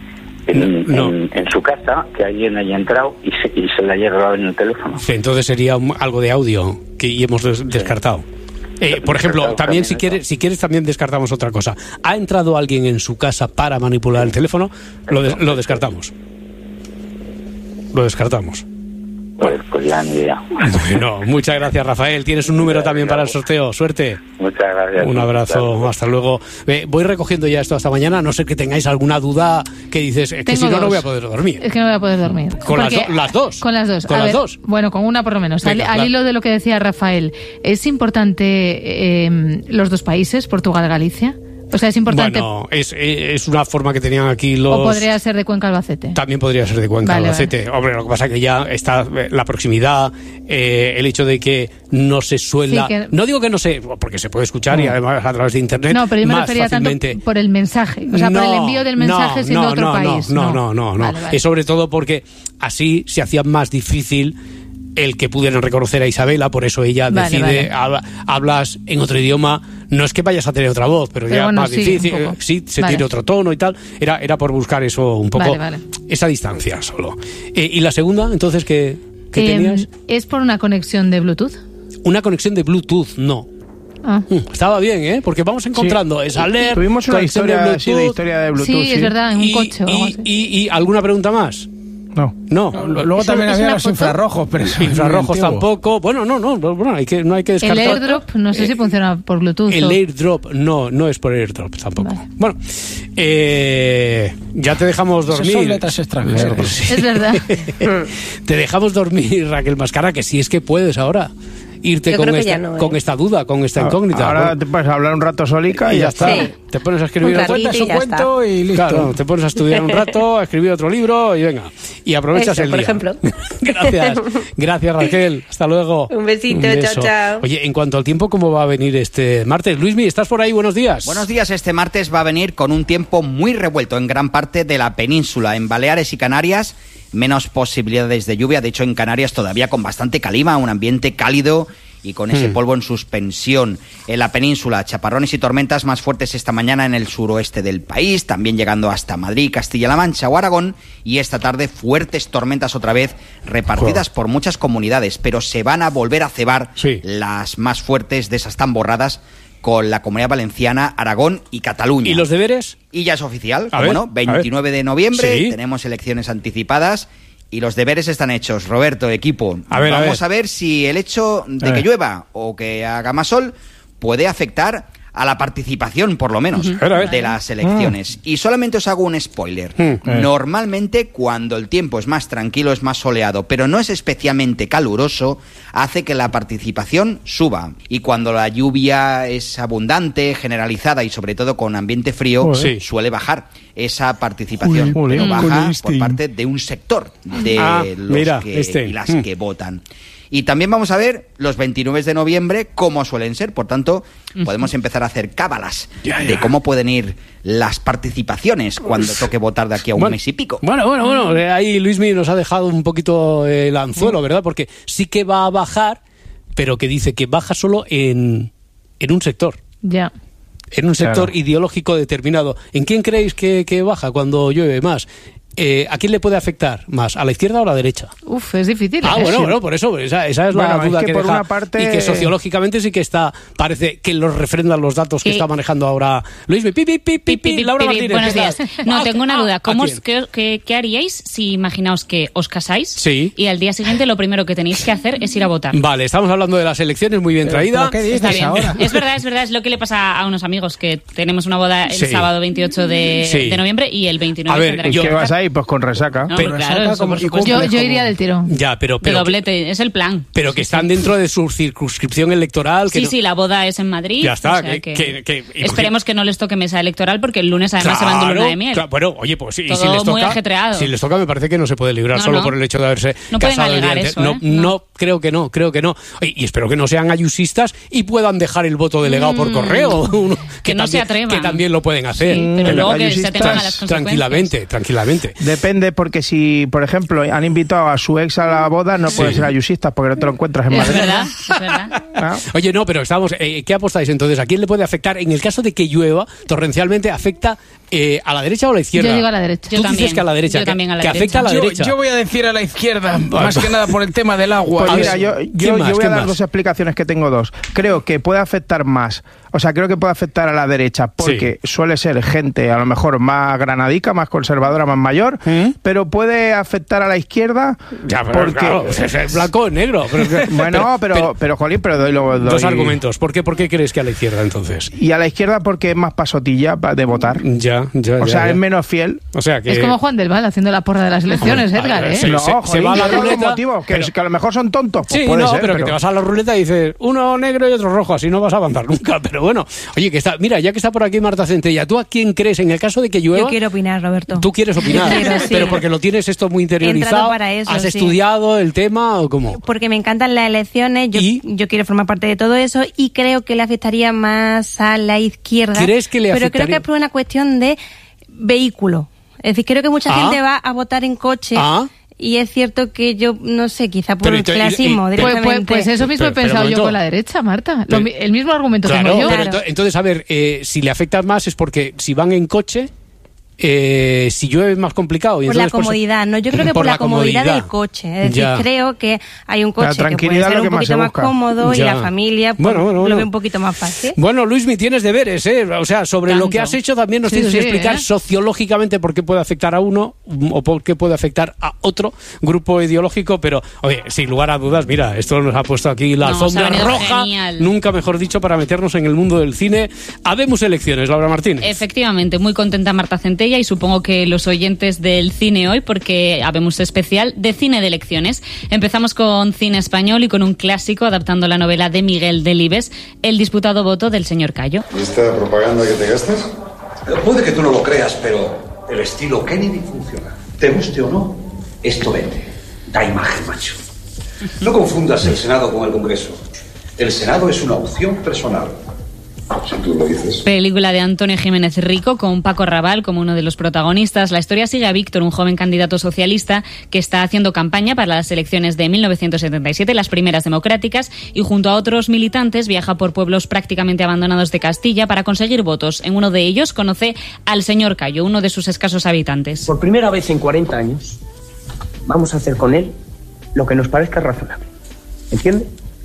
en su casa, que alguien haya entrado y se la haya grabado en el teléfono. Sí, entonces sería algo de audio que hemos descartado. Por ejemplo, también si quieres también descartamos otra cosa. ¿Ha entrado alguien en su casa para manipular el teléfono? Lo descartamos. Lo descartamos. Pues ya ni idea. No, muchas gracias, Rafael. Tienes un número también para el sorteo. Suerte. Muchas gracias. Un abrazo. Hasta luego. Voy recogiendo ya esto hasta mañana. A no ser que tengáis alguna duda que dices, que si no voy a poder dormir. Es que no voy a poder dormir. ¿Con las dos? Con las dos. ¿Con las dos? Bueno, con una por lo menos. Venga, al hilo de lo que decía Rafael, ¿es importante los dos países, Portugal y Galicia? O sea, es importante. Bueno, es una forma que tenían aquí los. ¿O podría ser de Cuenca Albacete? También podría ser de Cuenca Albacete. Vale. Hombre, lo que pasa es que ya está la proximidad, el hecho de que no se suela. Sí, no digo que no se. Porque se puede escuchar y además a través de internet. No, pero yo me refería fácilmente. Tanto por el mensaje. O sea, por el envío del mensaje siendo otro país. No. Vale. Es sobre todo porque así se hacía más difícil el que pudieran reconocer a Isabela, por eso ella decide, hablas en otro idioma, no es que vayas a tener otra voz, pero ya bueno, más difícil, sí, se tiene otro tono y tal, era por buscar eso un poco, esa distancia solo. ¿Y la segunda, entonces, qué tenías? ¿Es por una conexión de Bluetooth? Una conexión de Bluetooth, no. Estaba bien, porque vamos encontrando esa alert. Tuvimos una historia de historia de Bluetooth. Sí, es verdad, en un coche. ¿Y alguna pregunta más? No. Luego también había los infrarrojos, pero infrarrojos tampoco. Bueno, no hay que descartar. El AirDrop, no sé si funciona por Bluetooth. El AirDrop, no es por AirDrop tampoco. Vale. Bueno, ya te dejamos dormir. Son letras extranjeras. Sí. Es verdad. Te dejamos dormir, Raquel Mascara, que si es que puedes ahora irte con esta duda, con esta incógnita. Ahora te puedes hablar un rato solica y ya está. Sí. Te pones a escribir un cuento y listo. Claro, te pones a estudiar un rato, a escribir otro libro y venga. Y aprovechas el día. Por ejemplo. Gracias, Raquel. Hasta luego. Un besito, chao. Oye, en cuanto al tiempo, ¿cómo va a venir este martes? Luismi, ¿estás por ahí? Buenos días. Buenos días. Este martes va a venir con un tiempo muy revuelto en gran parte de la península. En Baleares y Canarias, menos posibilidades de lluvia. De hecho, en Canarias todavía con bastante calima, un ambiente cálido y con ese polvo en suspensión. En la península, chaparrones y tormentas más fuertes esta mañana en el suroeste del país, también llegando hasta Madrid, Castilla-La Mancha o Aragón, y esta tarde fuertes tormentas otra vez repartidas por muchas comunidades, pero se van a volver a cebar las más fuertes de esas tan borradas con la Comunidad Valenciana, Aragón y Cataluña. ¿Y los deberes? Y ya es oficial, ¿cómo no? 29 de noviembre, tenemos elecciones anticipadas. Y los deberes están hechos. Roberto, equipo, vamos a ver si el hecho de que llueva o que haga más sol puede afectar a la participación, por lo menos, de las elecciones. Y solamente os hago un spoiler. Normalmente, cuando el tiempo es más tranquilo, es más soleado, pero no es especialmente caluroso, hace que la participación suba. Y cuando la lluvia es abundante, generalizada y sobre todo con ambiente frío, suele bajar esa participación. Pero baja por parte de un sector de los y las que votan. Y también vamos a ver los 29 de noviembre cómo suelen ser. Por tanto, podemos empezar a hacer cábalas de cómo pueden ir las participaciones cuando toque votar de aquí a un mes y pico. Bueno. Ahí Luismi nos ha dejado un poquito el anzuelo, ¿verdad? Porque sí que va a bajar, pero que dice que baja solo en un sector. Ya. en un sector ideológico determinado. ¿En quién creéis que baja cuando llueve más? ¿A quién le puede afectar más? ¿A la izquierda o a la derecha? Uf, es difícil. Bueno, por eso, esa es la duda que por deja, una parte... y que sociológicamente sí que parece que los refrendan los datos que está manejando ahora Luis. Laura Martínez. Buenos días. No, tengo una duda. ¿Qué haríais si imaginaos que os casáis y al día siguiente lo primero que tenéis que hacer es ir a votar? Vale, estamos hablando de las elecciones, muy bien traída. ¿Qué dices ahora? Es verdad, es lo que le pasa a unos amigos, que tenemos una boda el sábado 28 de noviembre y el 29 tendrá que vas ahí pues con resaca. No, pero claro, yo iría del tirón. Ya, pero de doblete, es el plan. Pero que están dentro de su circunscripción electoral. Que sí, la boda es en Madrid. Ya está. O sea esperemos que no les toque mesa electoral, porque el lunes además se van de luna de miel. Bueno, oye, pues sí, todo si les toca, muy ajetreado. Si les toca, me parece que no se puede librar solo por el hecho de haberse casado el día antes. No, creo que no. Oye, y espero que no sean ayusistas y puedan dejar el voto delegado por correo. que no se atrevan. Que también lo pueden hacer. Sí, pero luego que se tengan a las consecuencias. Tranquilamente. Depende, porque si, por ejemplo, han invitado a su ex a la boda, no pueden ser ayusistas porque no te lo encuentras en Madrid. Es verdad. Oye, no, pero estamos... ¿qué apostáis entonces? ¿A quién le puede afectar? En el caso de que llueva torrencialmente, ¿afecta a la derecha o a la izquierda? Yo digo a la derecha. Tú dices que a la derecha. Yo también a la derecha. Que afecta a la derecha. Yo voy a decir a la izquierda, más que nada por el tema del agua. Pues mira, yo voy a dar dos explicaciones, que tengo dos. Creo que puede afectar más, creo que puede afectar a la derecha porque suele ser gente a lo mejor más granadica, más conservadora, más mayor, pero puede afectar a la izquierda porque... Claro, es blanco o negro. Pero Jolín, doy dos argumentos. ¿Por qué crees que a la izquierda entonces? Y a la izquierda porque es más pasotilla de votar. Ya. Es menos fiel. O sea que... Es como Juan del Val haciendo la porra de las elecciones, Edgar, se va a la ruleta. Motivos, que a lo mejor son tontos. Pues puede ser, pero que te vas a la ruleta y dices uno negro y otro rojo, así no vas a avanzar nunca. Pero bueno, oye, mira, ya que está por aquí Marta Centella, ¿tú a quién crees en el caso de que llueva? Yo quiero opinar, Roberto. ¿Tú quieres opinar? Pero porque lo tienes esto muy interiorizado. Para eso, ¿Has estudiado el tema o cómo? Porque me encantan las elecciones, yo quiero formar parte de todo eso y creo que le afectaría más a la izquierda. ¿Crees que le afectaría? Pero creo que es por una cuestión de vehículo. Es decir, creo que mucha gente va a votar en coche. Y es cierto que yo, no sé, quizá por el clasismo directamente. Pues eso mismo he pensado yo con la derecha, Marta. El mismo argumento tengo yo. Pero entonces, a ver, si le afecta más es porque si van en coche... si llueve es más complicado. Y por entonces, la comodidad, ¿no? Yo creo que por la comodidad del coche. Es decir, creo que hay un coche que puede ser un poquito más cómodo y la familia lo ve un poquito más fácil. Bueno, Luismi, tienes deberes, ¿eh? O sea, sobre lo que has hecho también nos tienes que explicar sociológicamente por qué puede afectar a uno o por qué puede afectar a otro grupo ideológico, pero, oye, sin lugar a dudas, mira, esto nos ha puesto aquí la alfombra roja, nunca mejor dicho, para meternos en el mundo del cine. Habemos elecciones, Laura Martínez. Efectivamente, muy contenta Marta Centella, y supongo que los oyentes del cine hoy, porque habemos especial de cine de elecciones. Empezamos con cine español y con un clásico adaptando la novela de Miguel Delibes, El disputado voto del señor Cayo. ¿Y esta propaganda que te gastas? Puede que tú no lo creas, pero el estilo Kennedy funciona. Te guste o no, esto vende. Da imagen, macho. No confundas el Senado con el Congreso. El Senado es una opción personal. Si tú lo dices. Película de Antonio Jiménez Rico con Paco Raval como uno de los protagonistas. La historia sigue a Víctor, un joven candidato socialista que está haciendo campaña para las elecciones de 1977, las primeras democráticas, y junto a otros militantes viaja por pueblos prácticamente abandonados de Castilla para conseguir votos. En uno de ellos conoce al señor Cayo, uno de sus escasos habitantes. Por primera vez en 40 años vamos a hacer con él lo que nos parezca razonable. ¿Entiende?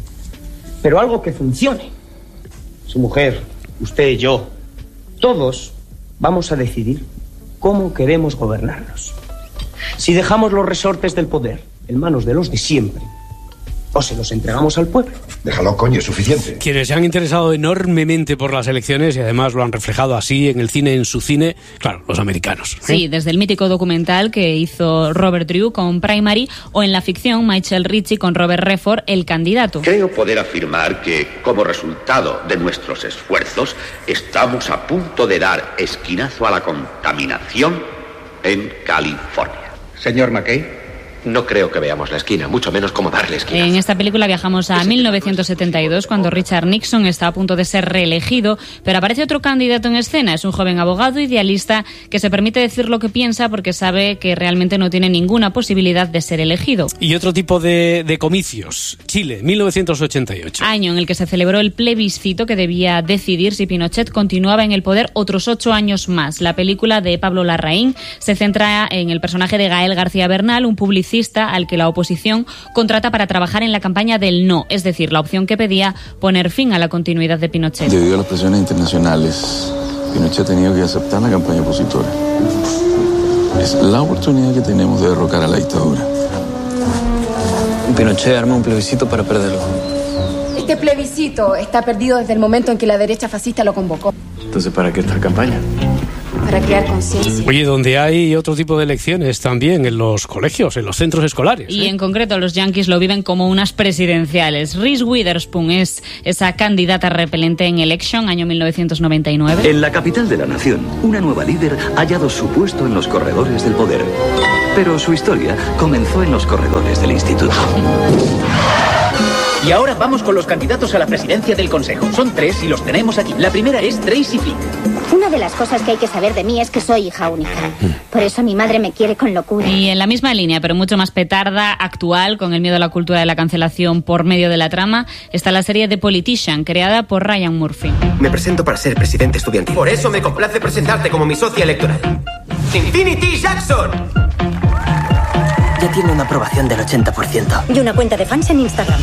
Pero algo que funcione. Su mujer, usted, yo, todos vamos a decidir cómo queremos gobernarnos. Si dejamos los resortes del poder en manos de los de siempre, o se los entregamos al pueblo. Déjalo, coño, es suficiente. Quienes se han interesado enormemente por las elecciones y además lo han reflejado así en el cine, en su cine, claro, los americanos. Sí, desde el mítico documental que hizo Robert Drew con Primary, o en la ficción Michael Ritchie con Robert Redford, El candidato. Creo poder afirmar que, como resultado de nuestros esfuerzos, estamos a punto de dar esquinazo a la contaminación en California. Señor McKay, no creo que veamos la esquina, mucho menos cómo darle esquina. En esta película viajamos a 1972, cuando Richard Nixon está a punto de ser reelegido, pero aparece otro candidato en escena. Es un joven abogado idealista que se permite decir lo que piensa porque sabe que realmente no tiene ninguna posibilidad de ser elegido. Y otro tipo de comicios. Chile, 1988. Año en el que se celebró el plebiscito que debía decidir si Pinochet continuaba en el poder otros 8 años más. La película de Pablo Larraín se centra en el personaje de Gael García Bernal, un publicista al que la oposición contrata para trabajar en la campaña del no, es decir, la opción que pedía poner fin a la continuidad de Pinochet. Debido a las presiones internacionales, Pinochet ha tenido que aceptar la campaña opositora. Es la oportunidad que tenemos de derrocar a la dictadura. Pinochet arma un plebiscito para perderlo. Este plebiscito está perdido desde el momento en que la derecha fascista lo convocó. Entonces, ¿para qué esta campaña? Para crear conciencia. Oye, donde hay otro tipo de elecciones también, en los colegios, en los centros escolares. Y en concreto los yanquis lo viven como unas presidenciales. Reese Witherspoon es esa candidata repelente en Election, año 1999. En la capital de la nación, una nueva líder ha hallado su puesto en los corredores del poder. Pero su historia comenzó en los corredores del instituto. Y ahora vamos con los candidatos a la presidencia del Consejo. Son 3 y los tenemos aquí. La primera es Tracy Flynn. Una de las cosas que hay que saber de mí es que soy hija única. Por eso mi madre me quiere con locura. Y en la misma línea, pero mucho más petarda, actual, con el miedo a la cultura de la cancelación por medio de la trama, está la serie The Politician, creada por Ryan Murphy. Me presento para ser presidente estudiantil. Por eso me complace presentarte como mi socia electoral. ¡Infinity Jackson! Ya tiene una aprobación del 80%. Y una cuenta de fans en Instagram.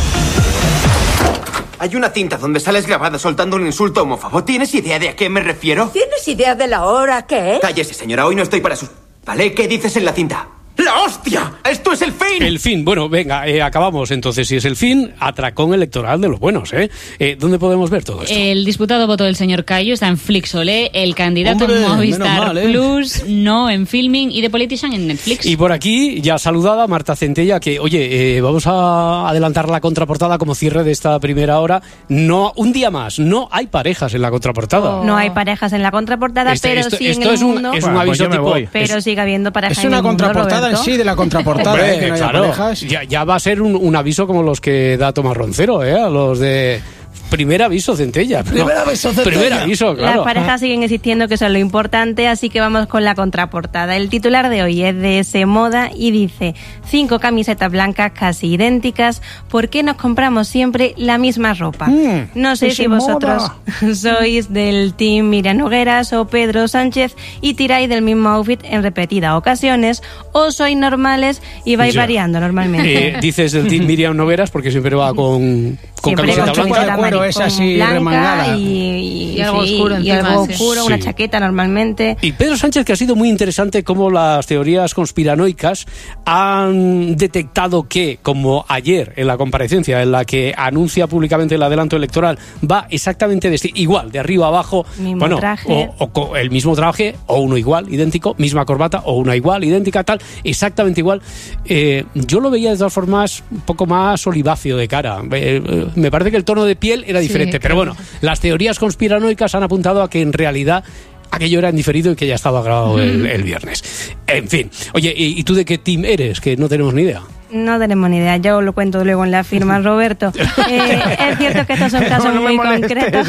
Hay una cinta donde sales grabada soltando un insulto homófobo. ¿Tienes idea de a qué me refiero? ¿Tienes idea de la hora que es? Cállese, señora. Hoy no estoy para sus... ¿Vale? ¿Qué dices en la cinta? ¡La hostia! ¡Esto es el fin! El fin. Bueno, venga, acabamos entonces. Si es el fin, atracón electoral de los buenos, ¿eh? ¿Dónde podemos ver todo esto? El disputado voto del señor Cayo está en Flixolé, el candidato en Movistar Plus, no en Filming, y The Politician en Netflix. Y por aquí, ya saludada, Marta Centella, que, oye, vamos a adelantar la contraportada como cierre de esta primera hora. No, un día más, no hay parejas en la contraportada. No hay parejas en la contraportada, pero sí en el mundo. Es un aviso tipo... Pero sigue habiendo parejas en el mundo, contraportada Roberto. en sí de la contraportada. Hombre, que no haya claro, parejas. ya va a ser un aviso como los que da Tomás Roncero, a los de... Primer aviso, Centella. Primer aviso, claro. Las parejas siguen existiendo, que eso es lo importante, así que vamos con la contraportada. El titular de hoy es de S Moda y dice: 5 camisetas blancas casi idénticas, ¿por qué nos compramos siempre la misma ropa? No sé si vosotros sois del team Miriam Nogueras o Pedro Sánchez y tiráis del mismo outfit en repetidas ocasiones, o sois normales y vais variando normalmente. Dices del team Miriam Nogueras porque siempre va con camiseta blanca. Es así remangada y algo oscuro, y algo oscuro, una chaqueta normalmente. Y Pedro Sánchez, que ha sido muy interesante cómo las teorías conspiranoicas han detectado que, como ayer en la comparecencia en la que anuncia públicamente el adelanto electoral, va exactamente igual, de arriba a abajo, traje. O el mismo traje, o uno igual, idéntico, misma corbata, o una igual, idéntica, tal, exactamente igual. Yo lo veía de todas formas un poco más oliváceo de cara. Me parece que el tono de piel era diferente, pero bueno, las teorías conspiranoicas han apuntado a que en realidad aquello era en diferido y que ya estaba grabado el viernes. En fin, oye, ¿y tú de qué team eres? Que no tenemos ni idea. No tenemos ni idea, yo lo cuento luego en la firma, Roberto. Es cierto que estos son casos muy concretos.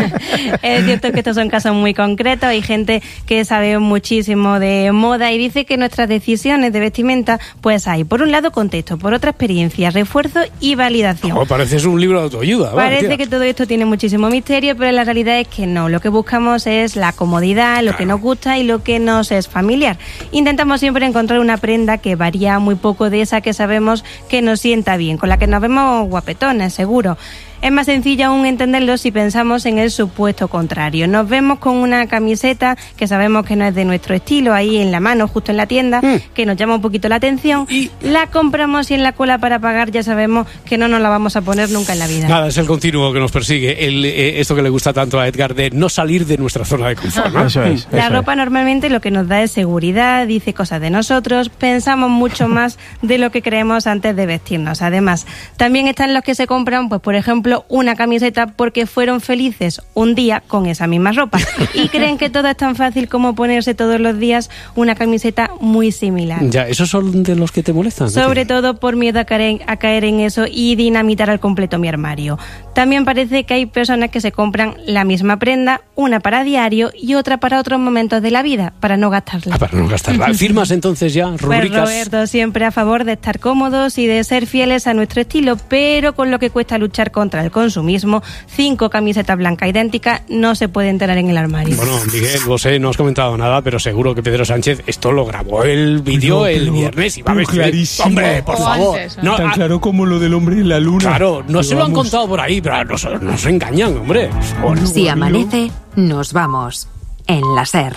Es cierto que estos son casos muy concretos. Hay gente que sabe muchísimo de moda y dice que nuestras decisiones de vestimenta, pues hay, por un lado, contexto, por otra, experiencia, refuerzo y validación. Parece un libro de autoayuda. Parece que todo esto tiene muchísimo misterio, pero la realidad es que no. Lo que buscamos es la comodidad, lo que nos gusta y lo que nos es familiar. Intentamos siempre encontrar una prenda que varía muy poco de esa que sabemos que nos sienta bien, con la que nos vemos guapetones, seguro. Es más sencillo aún entenderlo si pensamos en el supuesto contrario. Nos vemos con una camiseta que sabemos que no es de nuestro estilo, ahí en la mano, justo en la tienda, que nos llama un poquito la atención, la compramos y en la cola para pagar ya sabemos que no nos la vamos a poner nunca en la vida. Nada, es el continuo que nos persigue, esto que le gusta tanto a Edgar, de no salir de nuestra zona de confort, ¿no? La ropa normalmente lo que nos da es seguridad, dice cosas de nosotros, pensamos mucho más de lo que creemos antes de vestirnos. Además, también están los que se compran, pues por ejemplo, ejemplo, una camiseta porque fueron felices un día con esa misma ropa. Y creen que todo es tan fácil como ponerse todos los días una camiseta muy similar. Ya, ¿esos son de los que te molestan? Sobre todo por miedo a caer en eso y dinamitar al completo mi armario. También parece que hay personas que se compran la misma prenda, una para diario y otra para otros momentos de la vida, para no gastarla. Para no gastarla. ¿Firmas entonces ya? ¿Rubricas? Pues Roberto, siempre a favor de estar cómodos y de ser fieles a nuestro estilo, pero con lo que cuesta luchar contra el consumismo, 5 camisetas blancas idénticas no se pueden tener en el armario. Bueno, Miguel, vos no has comentado nada, pero seguro que Pedro Sánchez esto lo grabó el vídeo el viernes y va a ver. Clarísimo. Hombre, por favor. No, tan claro como lo del hombre en la luna. Claro, no se lo han contado por ahí, pero nos engañan, hombre. Si amanece, nos vamos. En la SER.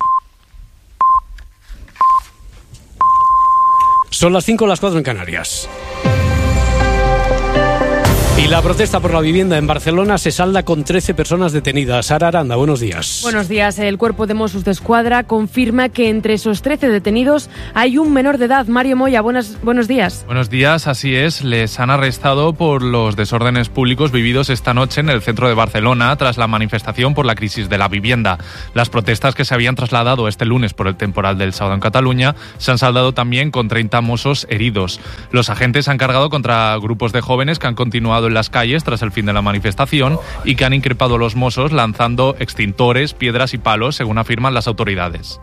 Son las 5, las 4 en Canarias. Y la protesta por la vivienda en Barcelona se salda con 13 personas detenidas. Sara Aranda, buenos días. Buenos días. El Cuerpo de Mossos d'Esquadra confirma que entre esos 13 detenidos hay un menor de edad. Mario Moya, buenos días. Buenos días, así es. Les han arrestado por los desórdenes públicos vividos esta noche en el centro de Barcelona tras la manifestación por la crisis de la vivienda. Las protestas que se habían trasladado este lunes por el temporal del sábado en Cataluña se han saldado también con 30 mossos heridos. Los agentes han cargado contra grupos de jóvenes que han continuado en las calles tras el fin de la manifestación y que han increpado a los mossos lanzando extintores, piedras y palos, según afirman las autoridades.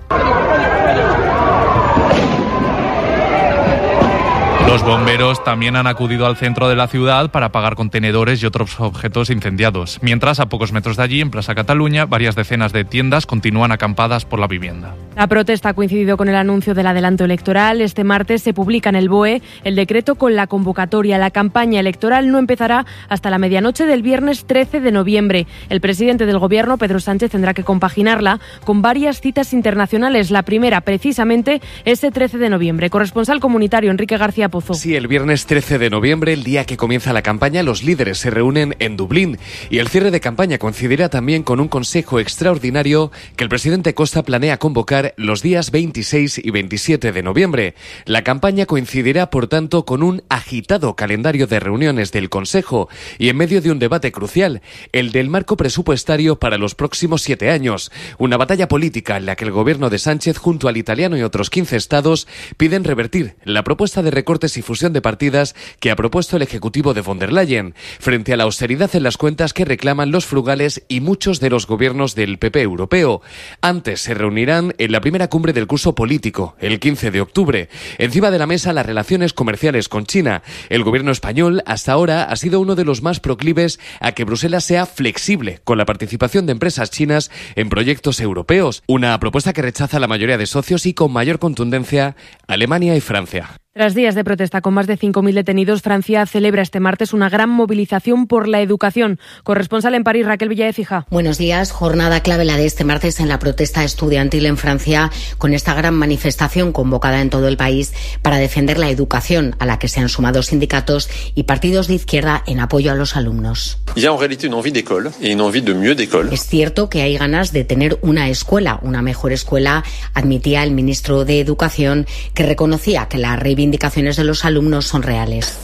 Los bomberos también han acudido al centro de la ciudad para apagar contenedores y otros objetos incendiados. Mientras, a pocos metros de allí, en Plaza Cataluña, varias decenas de tiendas continúan acampadas por la vivienda. La protesta ha coincidido con el anuncio del adelanto electoral. Este martes se publica en el BOE el decreto con la convocatoria. La campaña electoral no empezará hasta la medianoche del viernes 13 de noviembre. El presidente del Gobierno, Pedro Sánchez, tendrá que compaginarla con varias citas internacionales. La primera, precisamente, ese 13 de noviembre. Corresponsal comunitario Enrique García Pozo. Sí, el viernes 13 de noviembre, el día que comienza la campaña, los líderes se reúnen en Dublín y el cierre de campaña coincidirá también con un consejo extraordinario que el presidente Costa planea convocar los días 26 y 27 de noviembre. La campaña coincidirá, por tanto, con un agitado calendario de reuniones del Consejo y en medio de un debate crucial, el del marco presupuestario para los próximos 7 años. Una batalla política en la que el gobierno de Sánchez, junto al italiano y otros 15 estados, piden revertir la propuesta de recortes y fusión de partidas que ha propuesto el Ejecutivo de von der Leyen, frente a la austeridad en las cuentas que reclaman los frugales y muchos de los gobiernos del PP europeo. Antes se reunirán en la primera cumbre del curso político, el 15 de octubre. Encima de la mesa, las relaciones comerciales con China. El gobierno español hasta ahora ha sido uno de los más proclives a que Bruselas sea flexible con la participación de empresas chinas en proyectos europeos. Una propuesta que rechaza la mayoría de socios y con mayor contundencia Alemania y Francia. Tras días de protesta con más de 5.000 detenidos, Francia celebra este martes una gran movilización por la educación. Corresponsal en París, Raquel Villaécija. Buenos días. Jornada clave la de este martes en la protesta estudiantil en Francia, con esta gran manifestación convocada en todo el país para defender la educación, a la que se han sumado sindicatos y partidos de izquierda en apoyo a los alumnos. Es cierto que hay ganas de tener una escuela, una mejor escuela, admitía el ministro de Educación, que reconocía que la reivindicaciones de los alumnos son reales.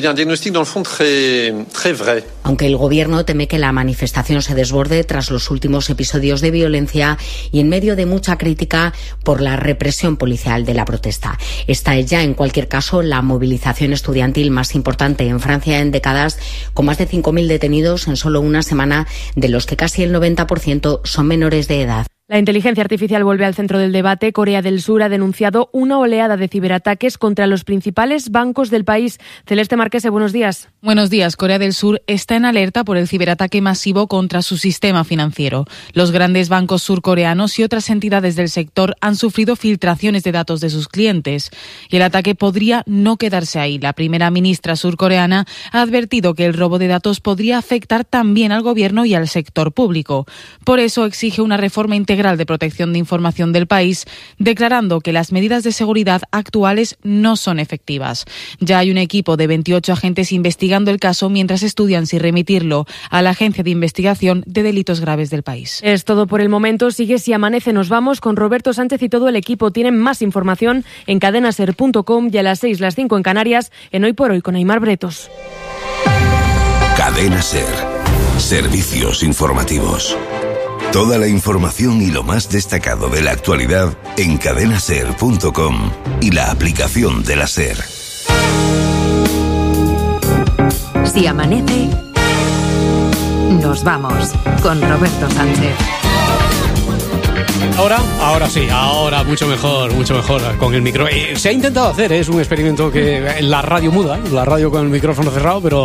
Aunque el gobierno teme que la manifestación se desborde tras los últimos episodios de violencia y en medio de mucha crítica por la represión policial de la protesta. Esta es ya, en cualquier caso, la movilización estudiantil más importante en Francia en décadas, con más de 5.000 detenidos en solo una semana, de los que casi el 90% son menores de edad. La inteligencia artificial vuelve al centro del debate. Corea del Sur ha denunciado una oleada de ciberataques contra los principales bancos del país. Celeste Marquese, buenos días. Buenos días. Corea del Sur está en alerta por el ciberataque masivo contra su sistema financiero. Los grandes bancos surcoreanos y otras entidades del sector han sufrido filtraciones de datos de sus clientes. Y el ataque podría no quedarse ahí. La primera ministra surcoreana ha advertido que el robo de datos podría afectar también al gobierno y al sector público. Por eso exige una reforma integral de protección de información del país, declarando que las medidas de seguridad actuales no son efectivas. Ya hay un equipo de 28 agentes investigando el caso mientras estudian si remitirlo a la Agencia de Investigación de Delitos Graves del país. Es todo por el momento. Sigue Si Amanece. Nos vamos con Roberto Sánchez y todo el equipo. Tienen más información en cadenaser.com y a las 6, las 5 en Canarias, en Hoy por Hoy con Aimar Bretos. Cadena SER. Servicios informativos. Toda la información y lo más destacado de la actualidad en cadenaser.com y la aplicación de la SER. Si amanece, nos vamos con Roberto Sánchez. Ahora sí, ahora mucho mejor con el micro. Se ha intentado hacer, es un experimento que la radio muda, la radio con el micrófono cerrado, pero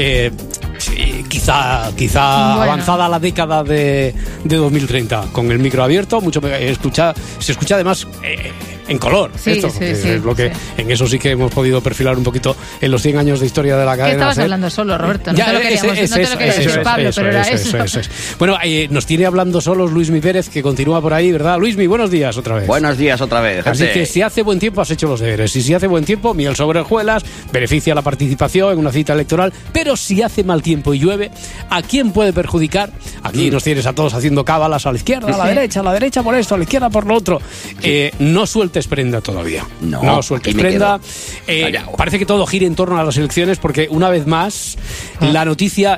sí, quizá bueno, avanzada la década de 2030, con el micro abierto, se escucha además en color. Sí, esto, sí, es lo que sí. En eso sí que hemos podido perfilar un poquito en los 100 años de historia de la cadena. ¿Qué estabas SER. hablando solo, Roberto? No te lo quería decir Pablo, pero era eso. Bueno, nos tiene hablando solos Luismi Pérez, que continúa por ahí, ¿verdad? Luismi, buenos días otra vez. Buenos días otra vez, gente. Así que si hace buen tiempo has hecho los deberes, y si hace buen tiempo, miel sobre hojuelas, beneficia la participación en una cita electoral, pero si hace mal tiempo y llueve, ¿a quién puede perjudicar? Aquí nos tienes a todos haciendo cábalas a la izquierda, a la derecha por esto, a la izquierda por lo otro. No sueltes prenda todavía. No sueltes prenda. Parece que todo gira en torno a las elecciones, porque una vez más la noticia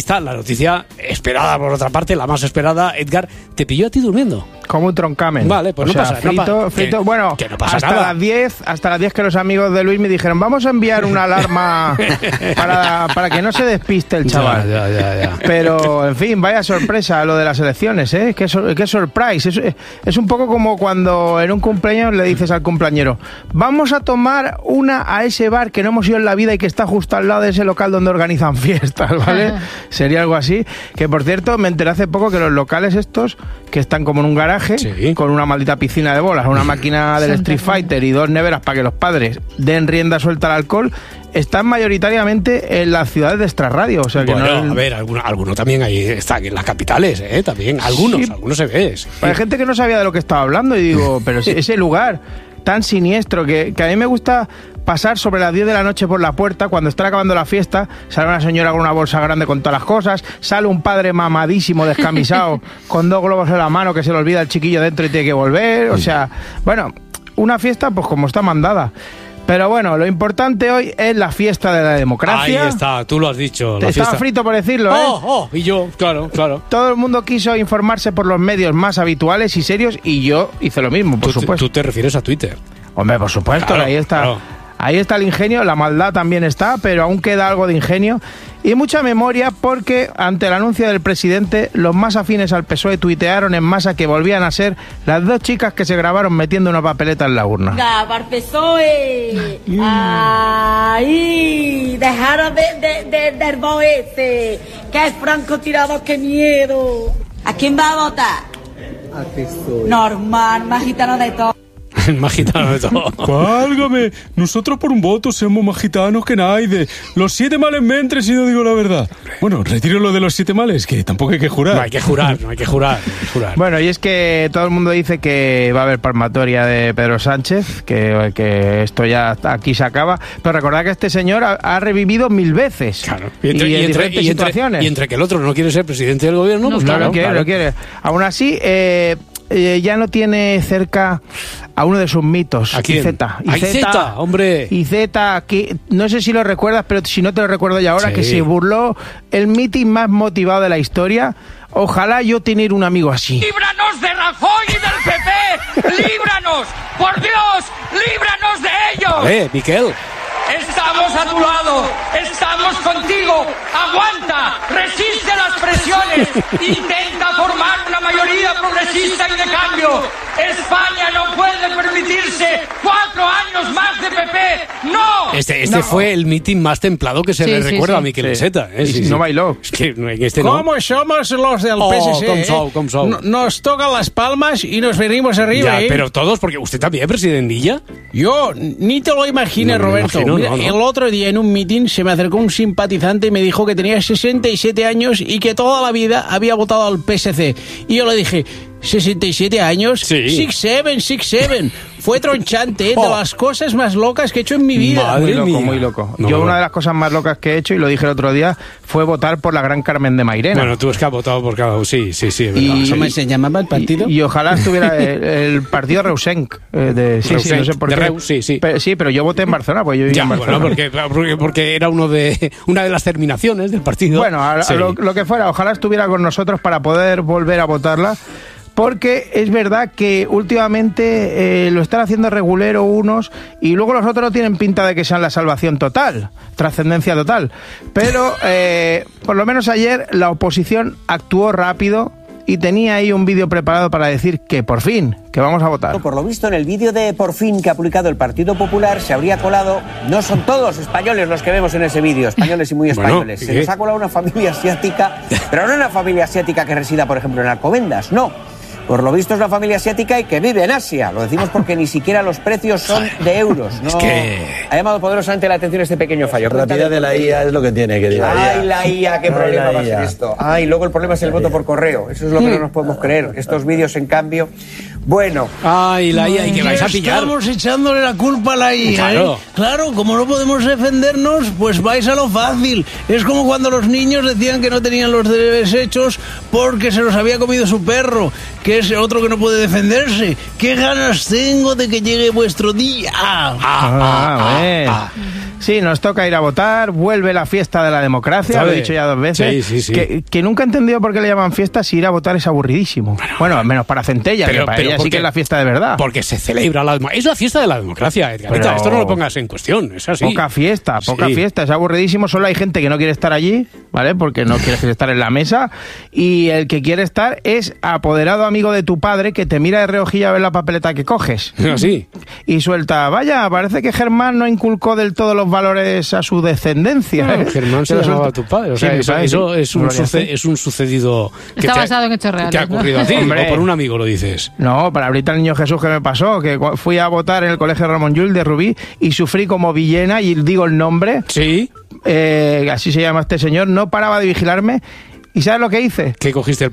esperada por otra parte, la más esperada, Edgar, te pilló a ti durmiendo. Como un troncamen. Vale, pues frito. Bueno, que no pasa hasta nada. Hasta las 10 que los amigos de Luis me dijeron, vamos a enviar una alarma para que no se despiste el chaval. Ya. Pero, en fin, vaya sorpresa lo de las elecciones, ¿eh? Qué surprise. Es un poco como cuando en un cumpleaños le dices al cumpleañero, vamos a tomar una a ese bar que no hemos ido en la vida y que está justo al lado de ese local donde organizan fiestas, ¿vale? Sería algo así. Que, por cierto, me enteré hace poco que los locales estos, que están como en un garaje, con una maldita piscina de bolas, una máquina del Street Fighter y 2 neveras para que los padres den rienda suelta al alcohol, están mayoritariamente en las ciudades de extrarradio. O sea que bueno, a ver, alguno también ahí está, en las capitales, también, algunos se ve. Sí. Hay gente que no sabía de lo que estaba hablando y digo, pero ese lugar tan siniestro que a mí me gusta pasar sobre las 10 de la noche por la puerta, cuando está acabando la fiesta, sale una señora con una bolsa grande con todas las cosas, sale un padre mamadísimo, descamisado, con 2 globos en la mano, que se le olvida el chiquillo dentro y tiene que volver. O sea, bueno, una fiesta pues como está mandada. Pero bueno, lo importante hoy es la fiesta de la democracia. Ahí está, tú lo has dicho. Te estaba frito por decirlo, y yo, claro. Todo el mundo quiso informarse por los medios más habituales y serios, y yo hice lo mismo, por supuesto. Tú te refieres a Twitter. Hombre, por supuesto, claro, ahí está. Claro. Ahí está el ingenio, la maldad también está, pero aún queda algo de ingenio y mucha memoria, porque ante el anuncio del presidente, los más afines al PSOE tuitearon en masa que volvían a ser las 2 chicas que se grabaron metiendo una papeleta en la urna. ¡Gabar PSOE! ¡Ay! ¡Dejaros del boete! ¡Que es francotirador! ¡Qué miedo! ¿A quién va a votar? Al PSOE. Normal, más gitano de todo. Más gitano de todo. Válgame, nosotros por un voto somos más gitanos que nadie. Los 7 males me entren si no digo la verdad. Bueno, retiro lo de los 7 males, que tampoco hay que jurar. No hay que jurar. Bueno, y es que todo el mundo dice que va a haber palmatoria de Pedro Sánchez, que esto ya aquí se acaba, pero recordad que este señor ha revivido 1000 veces. Claro. Y entre que el otro no quiere ser presidente del gobierno, pues claro, lo quiere. Aún así, ya no tiene cerca a uno de sus mitos. ¿A quién? Izeta, hombre. Izeta, que no sé si lo recuerdas, pero si no te lo recuerdo ya ahora, que se burló el mitin más motivado de la historia. Ojalá yo tener un amigo así. ¡Líbranos de Rajoy y del PP! ¡Líbranos! ¡Por Dios! ¡Líbranos de ellos! Miquel. Estamos a tu lado, estamos contigo, aguanta, resiste las presiones, intenta formar una mayoría progresista y de cambio. España no puede permitirse 4 años más de PP, ¡no! Este fue el mitin más templado que se le recuerda a Miquel Iceta. No bailó. Es que en este no. ¿Cómo somos los del PSC? Com sou. Nos tocan las palmas y nos venimos arriba. Ya, pero todos, porque usted también, presidentilla. Yo, ni te lo imaginas, Roberto. Mira, el otro día en un mitin se me acercó un simpatizante y me dijo que tenía 67 años y que toda la vida había votado al PSC. Y yo le dije, 67 años. Sí. 6'7". Fue tronchante, de las cosas más locas que he hecho en mi vida. Madre mía. Muy loco. No, Yo una de las cosas más locas que he hecho, y lo dije el otro día, fue votar por la gran Carmen de Mairena. Bueno, tú es que has votado por cada... Sí, es verdad. ¿Cómo se llamaba el partido? Y ojalá estuviera el partido Reusenc. No sé por de qué. Reus, sí. Pero yo voté en Barcelona, pues yo vivía en Barcelona. Porque era una de las terminaciones del partido. Bueno, lo que fuera, ojalá estuviera con nosotros para poder volver a votarla. Porque es verdad que últimamente lo están haciendo regulero unos y luego los otros no tienen pinta de que sean la salvación total, trascendencia total. Pero por lo menos ayer la oposición actuó rápido y tenía ahí un vídeo preparado para decir que por fin, que vamos a votar. Por lo visto, en el vídeo de Por fin que ha publicado el Partido Popular se habría colado, no son todos españoles los que vemos en ese vídeo, españoles y muy españoles. Se les ha colado una familia asiática, pero no una familia asiática que resida, por ejemplo, en Alcobendas, no. Por lo visto es una familia asiática y que vive en Asia. Lo decimos porque ni siquiera los precios son de euros. No. Es que... Ha llamado poderosamente la atención este pequeño fallo. La propiedad de la IA es lo que tiene, que diga. Ay, la IA, qué problema va a ser esto. Ay, luego el problema es el voto por correo. Eso es lo que no nos podemos creer. Estos vídeos, en cambio... Bueno. Ay, la IA, ¿y que vais a pillar? Estamos echándole la culpa a la IA. Claro. Claro, como no podemos defendernos, pues vais a lo fácil. Es como cuando los niños decían que no tenían los deberes hechos porque se los había comido su perro, que es otro que no puede defenderse. ¿Qué ganas tengo de que llegue vuestro día? Sí, nos toca ir a votar, vuelve la fiesta de la democracia, lo he dicho ya 2 veces. Sí. Que nunca he entendido por qué le llaman fiesta si ir a votar es aburridísimo. Bueno, menos para Centella, que para ella sí que es la fiesta de verdad. Porque se celebra la democracia. Es la fiesta de la democracia, Edgarita. Esto no lo pongas en cuestión, es así. Poca fiesta, es aburridísimo. Solo hay gente que no quiere estar allí, ¿vale? Porque no quieres estar en la mesa. Y el que quiere estar es apoderado amigo de tu padre que te mira de reojilla a ver la papeleta que coges. Así. Y suelta, vaya, parece que Germán no inculcó del todo los valores a su descendencia. Germán se llamaba a tu padre. O sea, eso es un sucedido que está basado en hechos reales. Que ha ocurrido a ti, Hombre. o por un amigo lo dices. No, para ahorita el niño Jesús que me pasó, que fui a votar en el colegio Ramón Llull de Rubí y sufrí como villena, y digo el nombre. Sí. Así se llama este señor, no paraba de vigilarme. ¿Y sabes lo que hice? ¿Qué cogiste